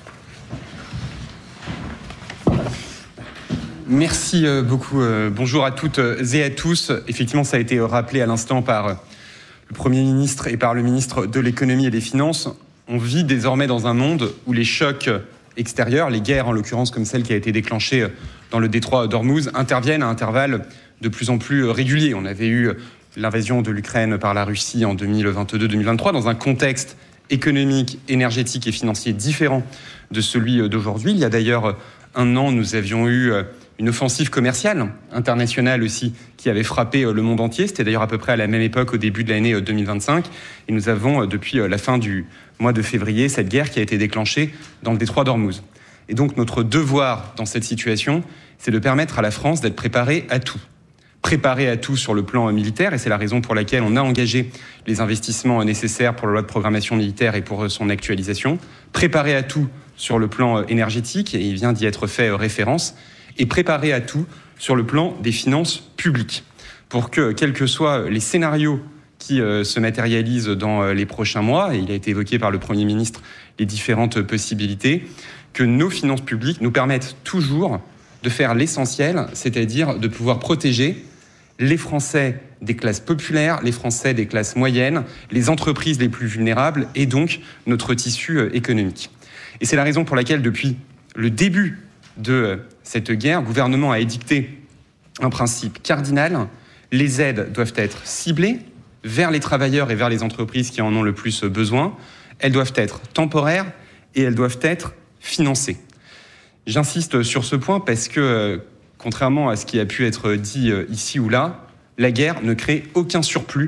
Merci beaucoup. Bonjour à toutes et à tous. Effectivement, ça a été rappelé à l'instant par le Premier ministre et par le ministre de l'Économie et des Finances. On vit désormais dans un monde où les chocs extérieurs, les guerres en l'occurrence comme celle qui a été déclenchée dans le détroit d'Ormuz, interviennent à intervalles de plus en plus réguliers. On avait eu l'invasion de l'Ukraine par la Russie en 2022-2023 dans un contexte économique, énergétique et financier différent de celui d'aujourd'hui. Il y a d'ailleurs un an, nous avions eu une offensive commerciale internationale aussi qui avait frappé le monde entier. C'était d'ailleurs à peu près à la même époque, au début de l'année 2025. Et nous avons, depuis la fin du mois de février, cette guerre qui a été déclenchée dans le détroit d'Ormuz. Et donc notre devoir dans cette situation, c'est de permettre à la France d'être préparée à tout. Préparée à tout sur le plan militaire, et c'est la raison pour laquelle on a engagé les investissements nécessaires pour la loi de programmation militaire et pour son actualisation. Préparée à tout sur le plan énergétique, et il vient d'y être fait référence, et préparée à tout sur le plan des finances publiques, pour que, quels que soient les scénarios qui se matérialisent dans les prochains mois, et il a été évoqué par le Premier ministre les différentes possibilités, que nos finances publiques nous permettent toujours de faire l'essentiel, c'est-à-dire de pouvoir protéger les Français des classes populaires, les Français des classes moyennes, les entreprises les plus vulnérables et donc notre tissu économique. Et c'est la raison pour laquelle, depuis le début de cette guerre, le gouvernement a édicté un principe cardinal. Les aides doivent être ciblées vers les travailleurs et vers les entreprises qui en ont le plus besoin. Elles doivent être temporaires et elles doivent être financées. J'insiste sur ce point parce que, contrairement à ce qui a pu être dit ici ou là, la guerre ne crée aucun surplus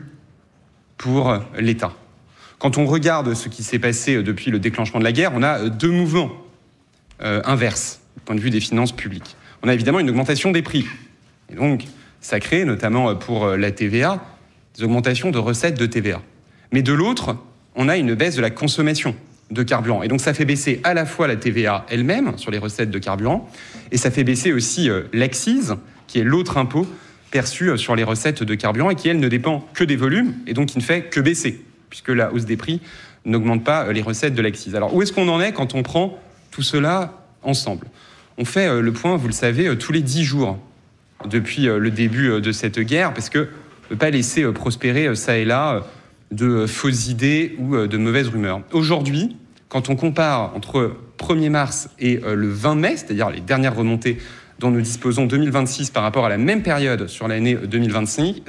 pour l'État. Quand on regarde ce qui s'est passé depuis le déclenchement de la guerre, on a deux mouvements inverses du point de vue des finances publiques. On a évidemment une augmentation des prix. Et donc, ça crée, notamment pour la TVA, des augmentations de recettes de TVA. Mais de l'autre, on a une baisse de la consommation de carburant. Et donc, ça fait baisser à la fois la TVA elle-même sur les recettes de carburant, et ça fait baisser aussi l'accise, qui est l'autre impôt perçu sur les recettes de carburant et qui, elle, ne dépend que des volumes et donc qui ne fait que baisser, puisque la hausse des prix n'augmente pas les recettes de l'accise. Alors, où est-ce qu'on en est quand on prend tout cela ensemble ? On fait le point, vous le savez, tous les 10 jours depuis le début de cette guerre, parce que ne pas laisser prospérer ça et là de fausses idées ou de mauvaises rumeurs. Aujourd'hui, quand on compare entre 1er mars et le 20 mai, c'est-à-dire les dernières remontées dont nous disposons 2026 par rapport à la même période sur l'année 2025,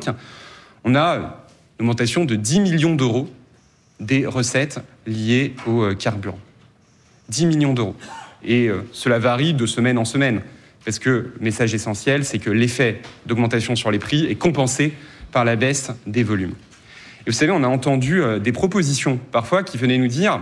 on a une augmentation de 10 millions d'euros des recettes liées au carburant. 10 millions d'euros. Et cela varie de semaine en semaine, parce que le message essentiel, c'est que l'effet d'augmentation sur les prix est compensé par la baisse des volumes. Et vous savez, on a entendu des propositions, parfois, qui venaient nous dire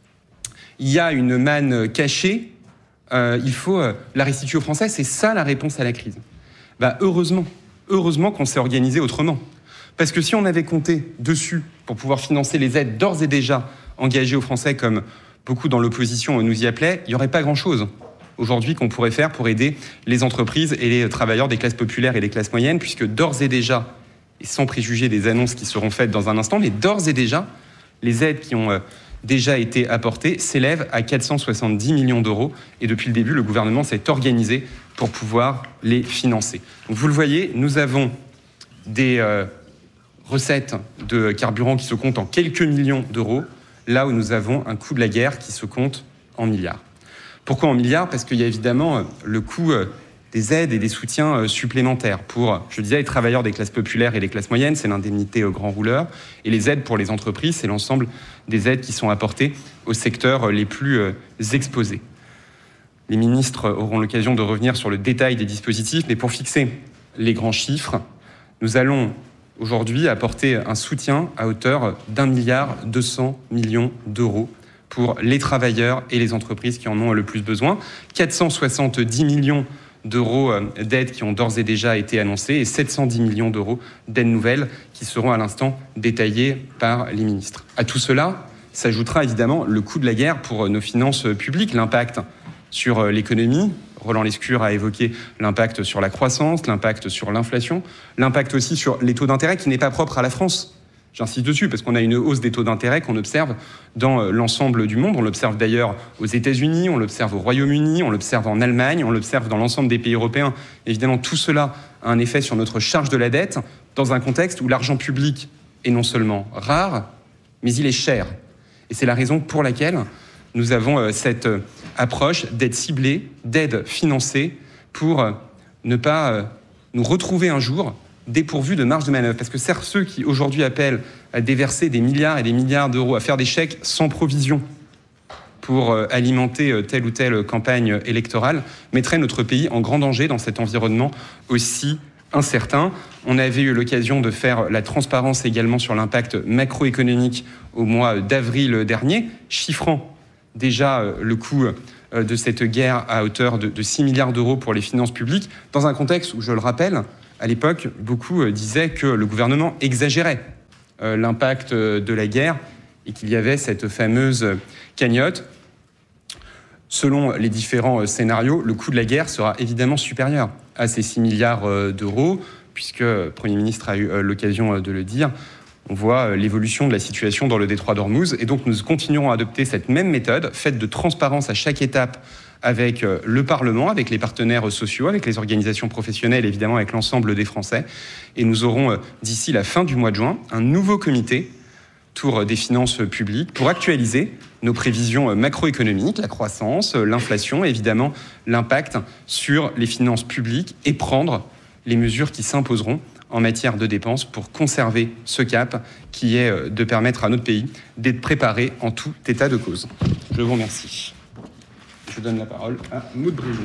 « il y a une manne cachée, il faut la restituer aux Français, c'est ça la réponse à la crise ». Heureusement qu'on s'est organisé autrement. Parce que si on avait compté dessus pour pouvoir financer les aides d'ores et déjà engagées aux Français, comme beaucoup dans l'opposition nous y appelaient, il n'y aurait pas grand-chose aujourd'hui qu'on pourrait faire pour aider les entreprises et les travailleurs des classes populaires et des classes moyennes, puisque d'ores et déjà, et sans préjuger des annonces qui seront faites dans un instant, mais d'ores et déjà, les aides qui ont déjà été apportées s'élèvent à 470 millions d'euros. Et depuis le début, le gouvernement s'est organisé pour pouvoir les financer. Donc vous le voyez, nous avons des recettes de carburant qui se comptent en quelques millions d'euros, là où nous avons un coût de la guerre qui se compte en milliards. Pourquoi en milliards ? Parce qu'il y a évidemment le coût des aides et des soutiens supplémentaires pour, je le disais, les travailleurs des classes populaires et des classes moyennes, c'est l'indemnité grand rouleur, et les aides pour les entreprises, c'est l'ensemble des aides qui sont apportées aux secteurs les plus exposés. Les ministres auront l'occasion de revenir sur le détail des dispositifs, mais pour fixer les grands chiffres, nous allons aujourd'hui apporter un soutien à hauteur d'1,2 milliard d'euros pour les travailleurs et les entreprises qui en ont le plus besoin. 470 millions d'euros d'aides qui ont d'ores et déjà été annoncées et 710 millions d'euros d'aides nouvelles qui seront à l'instant détaillées par les ministres. À tout cela s'ajoutera évidemment le coût de la guerre pour nos finances publiques, l'impact sur l'économie. Roland Lescure a évoqué l'impact sur la croissance, l'impact sur l'inflation, l'impact aussi sur les taux d'intérêt qui n'est pas propre à la France. J'insiste dessus parce qu'on a une hausse des taux d'intérêt qu'on observe dans l'ensemble du monde. On l'observe d'ailleurs aux États-Unis, on l'observe au Royaume-Uni, on l'observe en Allemagne, on l'observe dans l'ensemble des pays européens. Évidemment, tout cela a un effet sur notre charge de la dette dans un contexte où l'argent public est non seulement rare, mais il est cher. Et c'est la raison pour laquelle nous avons cette approche d'aide ciblée, d'aide financée pour ne pas nous retrouver un jour dépourvus de marge de manœuvre. Parce que certes, ceux qui aujourd'hui appellent à déverser des milliards et des milliards d'euros, à faire des chèques sans provision pour alimenter telle ou telle campagne électorale, mettraient notre pays en grand danger dans cet environnement aussi incertain. On avait eu l'occasion de faire la transparence également sur l'impact macroéconomique au mois d'avril dernier, chiffrant déjà le coût de cette guerre à hauteur de 6 milliards d'euros pour les finances publiques, dans un contexte où, je le rappelle, à l'époque, beaucoup disaient que le gouvernement exagérait l'impact de la guerre et qu'il y avait cette fameuse cagnotte. Selon les différents scénarios, le coût de la guerre sera évidemment supérieur à ces 6 milliards d'euros, puisque le Premier ministre a eu l'occasion de le dire. On voit l'évolution de la situation dans le détroit d'Ormuz. Et donc, nous continuerons à adopter cette même méthode, faite de transparence à chaque étape avec le Parlement, avec les partenaires sociaux, avec les organisations professionnelles, évidemment avec l'ensemble des Français. Et nous aurons, d'ici la fin du mois de juin, un nouveau comité autour des finances publiques pour actualiser nos prévisions macroéconomiques, la croissance, l'inflation, et évidemment l'impact sur les finances publiques et prendre les mesures qui s'imposeront en matière de dépenses pour conserver ce cap qui est de permettre à notre pays d'être préparé en tout état de cause. Je vous remercie. Je donne la parole à Maud Brison.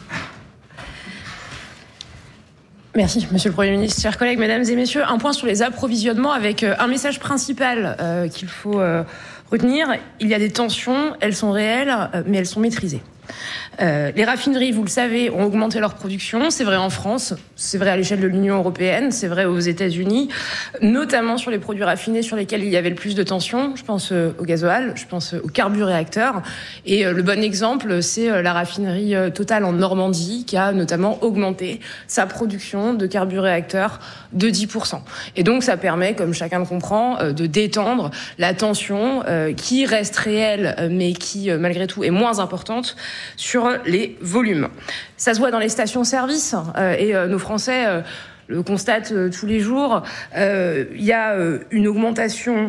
Merci, Monsieur le Premier ministre. Chers collègues, mesdames et messieurs, un point sur les approvisionnements avec un message principal qu'il faut retenir. Il y a des tensions, elles sont réelles, mais elles sont maîtrisées. Les raffineries, vous le savez, ont augmenté leur production. C'est vrai en France, c'est vrai à l'échelle de l'Union européenne, c'est vrai aux États-Unis, notamment sur les produits raffinés sur lesquels il y avait le plus de tensions. Je pense au gasoil, je pense aux carburéacteurs. Et le bon exemple, c'est la raffinerie Total en Normandie qui a notamment augmenté sa production de carburéacteurs de 10%. Et donc ça permet, comme chacun le comprend, de détendre la tension qui reste réelle, mais qui malgré tout est moins importante sur les volumes. Ça se voit dans les stations-service et nos Français le constatent tous les jours. Il y a une augmentation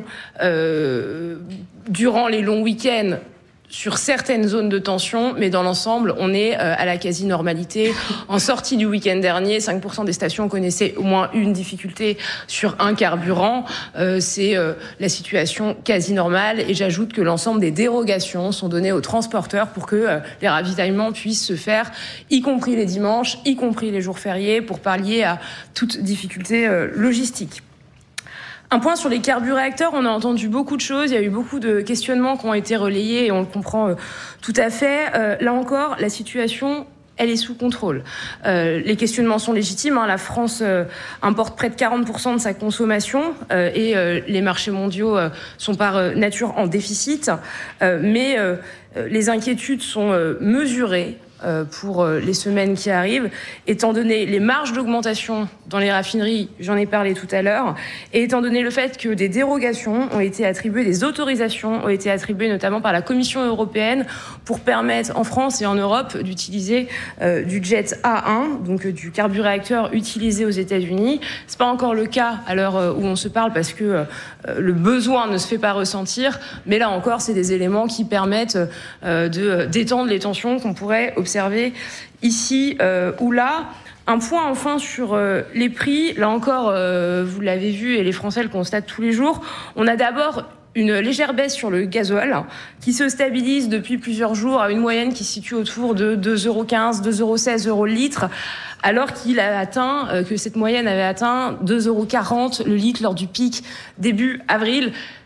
durant les longs week-ends sur certaines zones de tension, mais dans l'ensemble, on est à la quasi-normalité. En sortie du week-end dernier, 5% des stations connaissaient au moins une difficulté sur un carburant. C'est la situation quasi-normale. Et j'ajoute que l'ensemble des dérogations sont données aux transporteurs pour que les ravitaillements puissent se faire, y compris les dimanches, y compris les jours fériés, pour pallier à toute difficulté logistique. Un point sur les carburéacteurs, on a entendu beaucoup de choses, il y a eu beaucoup de questionnements qui ont été relayés et on le comprend tout à fait. Là encore, la situation, elle est sous contrôle. Les questionnements sont légitimes. La France importe près de 40% de sa consommation et les marchés mondiaux sont par nature en déficit. Mais les inquiétudes sont mesurées pour les semaines qui arrivent, étant donné les marges d'augmentation dans les raffineries, j'en ai parlé tout à l'heure, et étant donné le fait que des dérogations ont été attribuées, des autorisations ont été attribuées notamment par la Commission européenne pour permettre en France et en Europe d'utiliser du jet A1, donc du carburéacteur utilisé aux États-Unis. C'est pas encore le cas à l'heure où on se parle parce que le besoin ne se fait pas ressentir, mais là encore, c'est des éléments qui permettent de détendre les tensions qu'on pourrait observer ici ou là. Un point enfin sur les prix. Là encore, vous l'avez vu et les Français le constatent tous les jours. On a d'abord une légère baisse sur le gasoil qui se stabilise depuis plusieurs jours à une moyenne qui se situe autour de 2,15 €, 2,16 € le litre, alors qu'il a atteint, que cette moyenne avait atteint 2,40 € le litre lors du pic début avril.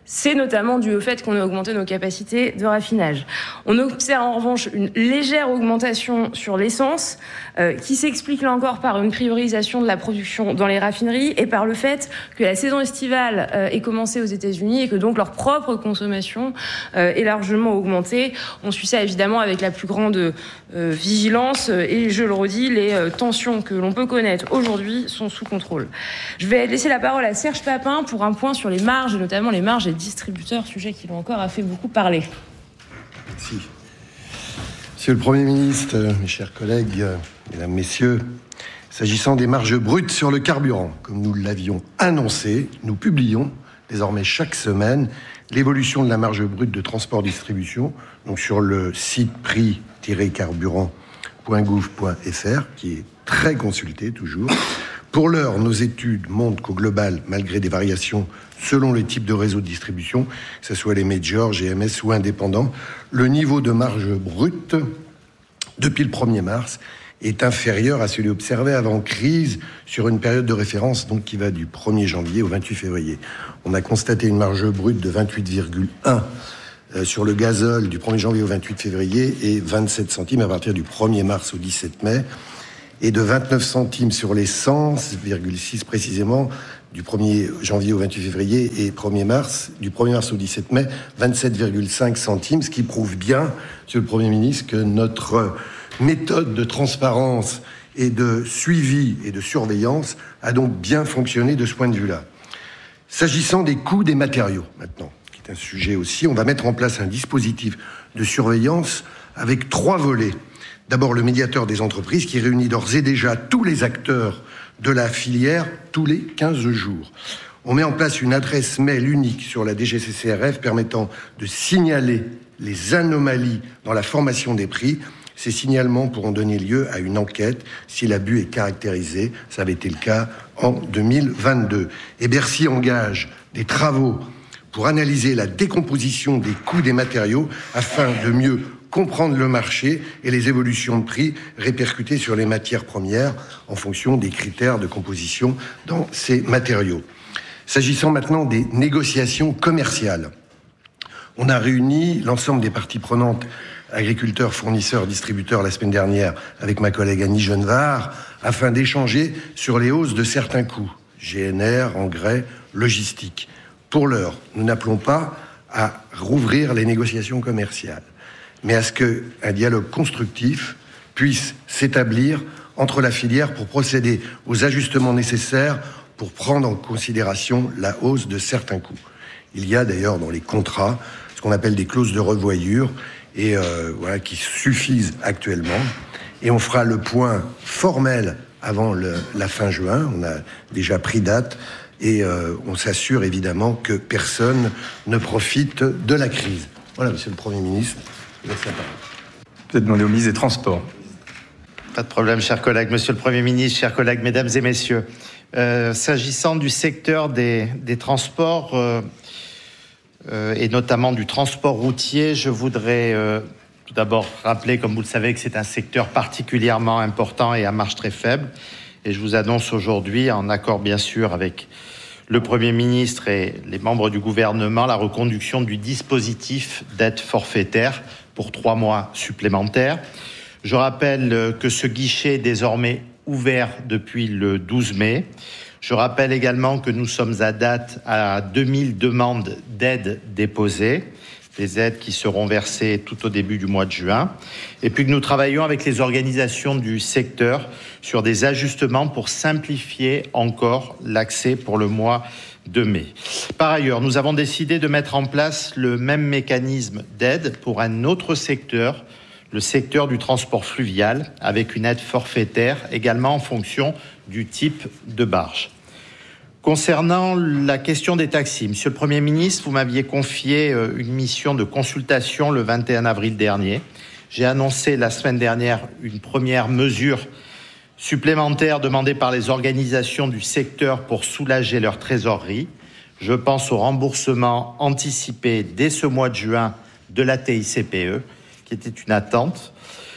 C'est notamment dû au fait qu'on a augmenté nos capacités de raffinage. On observe en revanche une légère augmentation sur l'essence qui s'explique là encore par une priorisation de la production dans les raffineries et par le fait que la saison estivale est commencée aux États-Unis et que donc leur propre consommation est largement augmentée. On suit ça évidemment avec la plus grande vigilance et je le redis, les tensions que l'on peut connaître aujourd'hui sont sous contrôle. Je vais laisser la parole à Serge Papin pour un point sur les marges, notamment les marges des distributeurs, sujet qui, encore, a fait beaucoup parler. Merci. Monsieur le Premier ministre, mes chers collègues, mesdames, messieurs, s'agissant des marges brutes sur le carburant, comme nous l'avions annoncé, nous publions désormais chaque semaine l'évolution de la marge brute de transport-distribution, donc sur le site prix-carburant.gouv.fr, qui est très consulté toujours. Pour l'heure, nos études montrent qu'au global, malgré des variations selon les types de réseaux de distribution, que ce soit les majors, GMS ou indépendants, le niveau de marge brute depuis le 1er mars est inférieur à celui observé avant crise sur une période de référence donc qui va du 1er janvier au 28 février. On a constaté une marge brute de 28,1 sur le gazole du 1er janvier au 28 février et 27 centimes à partir du 1er mars au 17 mai et de 29 centimes sur l'essence, 6 précisément, du 1er janvier au 28 février et du 1er mars au 17 mai, 27,5 centimes, ce qui prouve bien, Monsieur le Premier ministre, que notre méthode de transparence et de suivi et de surveillance a donc bien fonctionné de ce point de vue-là. S'agissant des coûts des matériaux, maintenant, qui est un sujet aussi, on va mettre en place un dispositif de surveillance avec 3 volets. D'abord, le médiateur des entreprises qui réunit d'ores et déjà tous les acteurs de la filière tous les 15 jours. On met en place une adresse mail unique sur la DGCCRF permettant de signaler les anomalies dans la formation des prix. Ces signalements pourront donner lieu à une enquête si l'abus est caractérisé. Ça avait été le cas en 2022. Et Bercy engage des travaux pour analyser la décomposition des coûts des matériaux afin de mieux comprendre le marché et les évolutions de prix répercutées sur les matières premières en fonction des critères de composition dans ces matériaux. S'agissant maintenant des négociations commerciales, on a réuni l'ensemble des parties prenantes, agriculteurs, fournisseurs, distributeurs, la semaine dernière avec ma collègue Annie Genevard, afin d'échanger sur les hausses de certains coûts, GNR, engrais, logistique. Pour l'heure, nous n'appelons pas à rouvrir les négociations commerciales, mais à ce qu'un dialogue constructif puisse s'établir entre la filière pour procéder aux ajustements nécessaires pour prendre en considération la hausse de certains coûts. Il y a d'ailleurs dans les contrats ce qu'on appelle des clauses de revoyure et qui suffisent actuellement. Et on fera le point formel avant la fin juin. On a déjà pris date et on s'assure évidemment que personne ne profite de la crise. Voilà, Monsieur le Premier ministre. Vous êtes demandé au ministre des Transports. Pas de problème, chers collègues. Monsieur le Premier ministre, chers collègues, mesdames et messieurs, s'agissant du secteur des transports et notamment du transport routier, je voudrais tout d'abord rappeler, comme vous le savez, que c'est un secteur particulièrement important et à marge très faible. Et je vous annonce aujourd'hui, en accord bien sûr avec le Premier ministre et les membres du gouvernement, la reconduction du dispositif d'aide forfaitaire pour 3 mois supplémentaires. Je rappelle que ce guichet est désormais ouvert depuis le 12 mai. Je rappelle également que nous sommes à date à 2000 demandes d'aide déposées, des aides qui seront versées tout au début du mois de juin, et puis que nous travaillons avec les organisations du secteur sur des ajustements pour simplifier encore l'accès pour le mois de mai. Par ailleurs, nous avons décidé de mettre en place le même mécanisme d'aide pour un autre secteur, le secteur du transport fluvial, avec une aide forfaitaire également en fonction du type de barge. Concernant la question des taxis, Monsieur le Premier ministre, vous m'aviez confié une mission de consultation le 21 avril dernier. J'ai annoncé la semaine dernière une première mesure supplémentaire demandée par les organisations du secteur pour soulager leur trésorerie. Je pense au remboursement anticipé dès ce mois de juin de la TICPE, qui était une attente.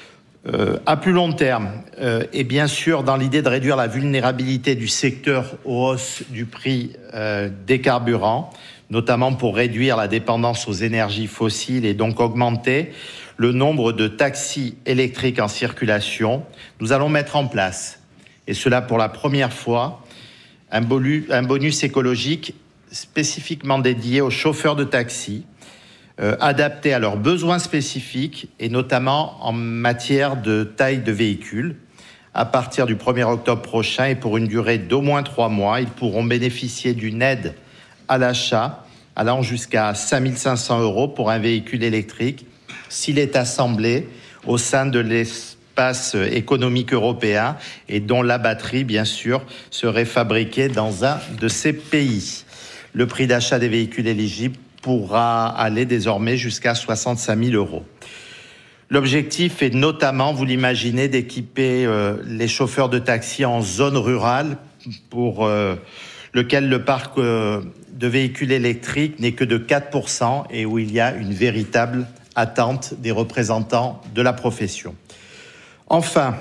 À plus long terme, et bien sûr dans l'idée de réduire la vulnérabilité du secteur aux hausses du prix des carburants, notamment pour réduire la dépendance aux énergies fossiles et donc augmenter le nombre de taxis électriques en circulation. Nous allons mettre en place, et cela pour la première fois, un bonus écologique spécifiquement dédié aux chauffeurs de taxi, adapté à leurs besoins spécifiques et notamment en matière de taille de véhicule. À partir du 1er octobre prochain et pour une durée d'au moins 3 mois, ils pourront bénéficier d'une aide à l'achat allant jusqu'à 5 500 € pour un véhicule électrique s'il est assemblé au sein de l'espace économique européen et dont la batterie, bien sûr, serait fabriquée dans un de ces pays. Le prix d'achat des véhicules éligibles pourra aller désormais jusqu'à 65 000 €. L'objectif est notamment, vous l'imaginez, d'équiper les chauffeurs de taxi en zone rurale pour lequel le parc de véhicules électriques n'est que de 4% et où il y a une véritable attente des représentants de la profession. Enfin,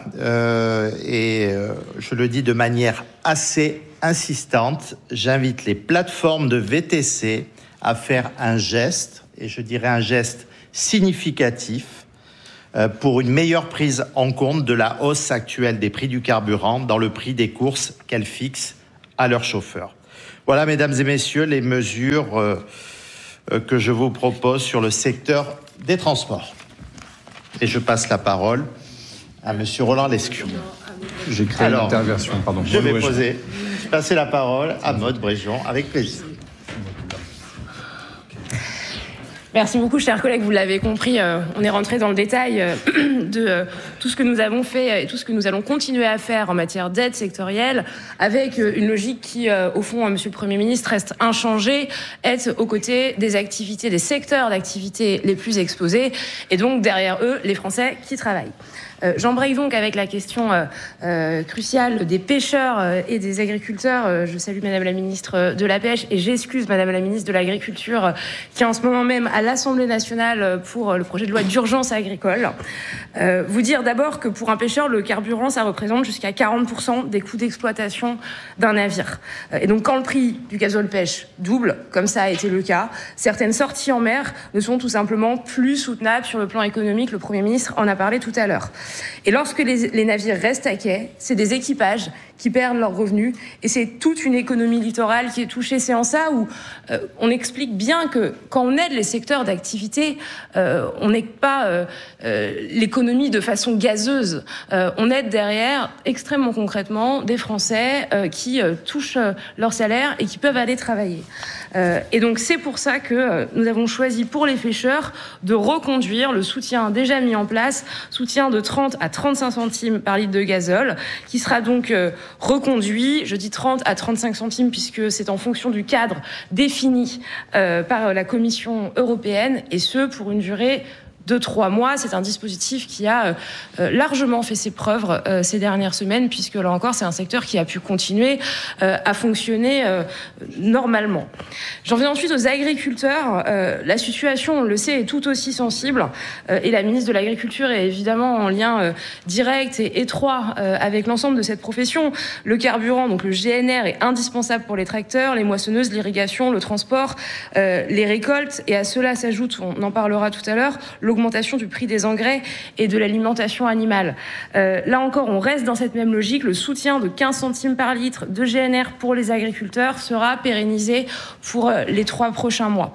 je le dis de manière assez insistante, j'invite les plateformes de VTC à faire un geste, et je dirais un geste significatif, pour une meilleure prise en compte de la hausse actuelle des prix du carburant dans le prix des courses qu'elles fixent à leurs chauffeurs. Voilà, mesdames et messieurs, les mesures que je vous propose sur le secteur des transports. Et je passe la parole à monsieur Roland Lescure. J'ai créé l'interversion, pardon. Je vais passer la parole à Maude Bréjon, avec plaisir. Merci beaucoup, chers collègues. Vous l'avez compris, on est rentré dans le détail de tout ce que nous avons fait et tout ce que nous allons continuer à faire en matière d'aide sectorielle, avec une logique qui, au fond, Monsieur le Premier ministre, reste inchangée, être aux côtés des activités, des secteurs d'activité les plus exposés, et donc derrière eux, les Français qui travaillent. J'embraye donc avec la question cruciale des pêcheurs et des agriculteurs. Je salue Madame la Ministre de la Pêche et j'excuse Madame la Ministre de l'Agriculture qui est en ce moment même à l'Assemblée nationale pour le projet de loi d'urgence agricole. Vous dire d'abord que pour un pêcheur, le carburant, ça représente jusqu'à 40% des coûts d'exploitation d'un navire. Et donc quand le prix du gazole pêche double, comme ça a été le cas, certaines sorties en mer ne sont tout simplement plus soutenables sur le plan économique. Le Premier ministre en a parlé tout à l'heure. Et lorsque les navires restent à quai, c'est des équipages qui perdent leurs revenus et c'est toute une économie littorale qui est touchée. C'est en ça où on explique bien que quand on aide les secteurs d'activité, on n'aide pas l'économie de façon gazeuse. On aide derrière extrêmement concrètement des Français qui touchent leur salaire et qui peuvent aller travailler. Et donc c'est pour ça que nous avons choisi pour les pêcheurs de reconduire le soutien déjà mis en place, soutien de 30 à 35 centimes par litre de gazole, qui sera donc reconduit. Je dis 30 à 35 centimes puisque c'est en fonction du cadre défini par la Commission européenne, et ce pour une durée de 3 mois. C'est un dispositif qui a largement fait ses preuves ces dernières semaines, puisque là encore, c'est un secteur qui a pu continuer à fonctionner normalement. J'en viens ensuite aux agriculteurs. La situation, on le sait, est tout aussi sensible, et la ministre de l'Agriculture est évidemment en lien direct et étroit avec l'ensemble de cette profession. Le carburant, donc le GNR, est indispensable pour les tracteurs, les moissonneuses, l'irrigation, le transport, les récoltes, et à cela s'ajoute, on en parlera tout à l'heure, l'augmentation du prix des engrais et de l'alimentation animale. Là encore, on reste dans cette même logique. Le soutien de 15 centimes par litre de GNR pour les agriculteurs sera pérennisé pour les 3 prochains mois.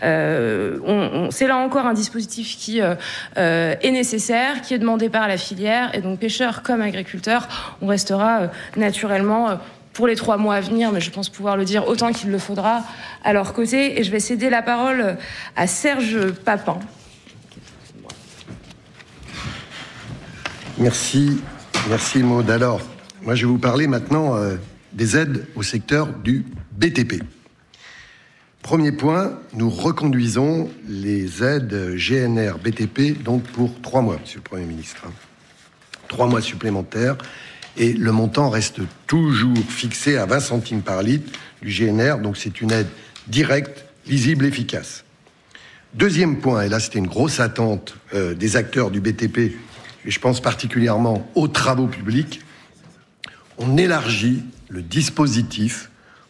C'est là encore un dispositif qui est nécessaire, qui est demandé par la filière, et donc pêcheurs comme agriculteurs, on restera naturellement pour les 3 mois à venir, mais je pense pouvoir le dire autant qu'il le faudra, à leur côté. Et je vais céder la parole à Serge Papin. Merci Maud. Alors, moi je vais vous parler maintenant des aides au secteur du BTP. Premier point, nous reconduisons les aides GNR BTP donc pour 3 mois, Monsieur le Premier ministre. 3 mois supplémentaires, et le montant reste toujours fixé à 20 centimes par litre du GNR, donc c'est une aide directe, lisible, efficace. Deuxième point, et là c'était une grosse attente des acteurs du BTP, et je pense particulièrement aux travaux publics, on élargit le dispositif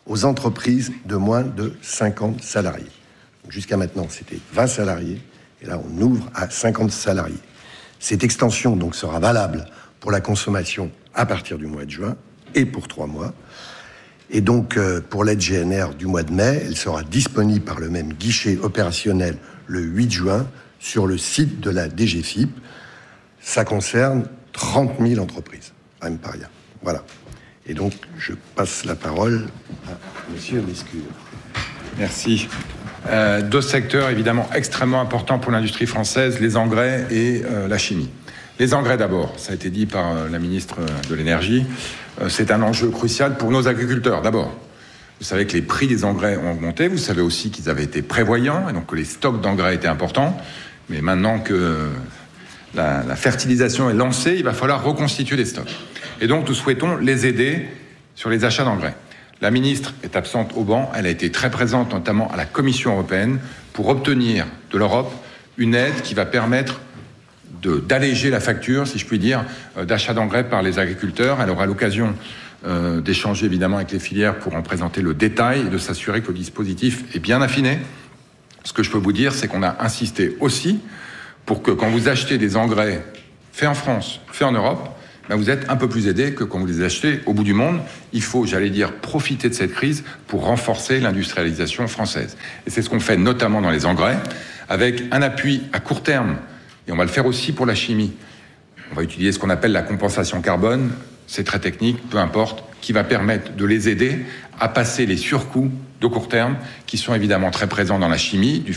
aux entreprises de moins de 50 salariés. Jusqu'à maintenant, c'était 20 salariés, et là, on ouvre à 50 salariés. Cette extension donc sera valable pour la consommation à partir du mois de juin et pour 3 mois. Et donc, pour l'aide GNR du mois de mai, elle sera disponible par le même guichet opérationnel le 8 juin sur le site de la DGFiP. Ça concerne 30 000 entreprises, même pas rien. Voilà. Et donc, je passe la parole à Monsieur Lescure. Merci. 2 secteurs évidemment extrêmement importants pour l'industrie française, les engrais et la chimie. Les engrais d'abord, ça a été dit par la ministre de l'Énergie, c'est un enjeu crucial pour nos agriculteurs d'abord. Vous savez que les prix des engrais ont augmenté, vous savez aussi qu'ils avaient été prévoyants, et donc que les stocks d'engrais étaient importants, mais maintenant que la fertilisation est lancée, il va falloir reconstituer les stocks. Et donc nous souhaitons les aider sur les achats d'engrais. La ministre est absente au banc, elle a été très présente notamment à la Commission européenne pour obtenir de l'Europe une aide qui va permettre d'alléger la facture, si je puis dire, d'achat d'engrais par les agriculteurs. Elle aura l'occasion d'échanger évidemment avec les filières pour en présenter le détail et de s'assurer que le dispositif est bien affiné. Ce que je peux vous dire, c'est qu'on a insisté aussi pour que quand vous achetez des engrais faits en France, faits en Europe, vous êtes un peu plus aidés que quand vous les achetez au bout du monde. Il faut, j'allais dire, profiter de cette crise pour renforcer l'industrialisation française. Et c'est ce qu'on fait notamment dans les engrais, avec un appui à court terme, et on va le faire aussi pour la chimie. On va utiliser ce qu'on appelle la compensation carbone, c'est très technique, peu importe, qui va permettre de les aider à passer les surcoûts de court terme, qui sont évidemment très présents dans la chimie, du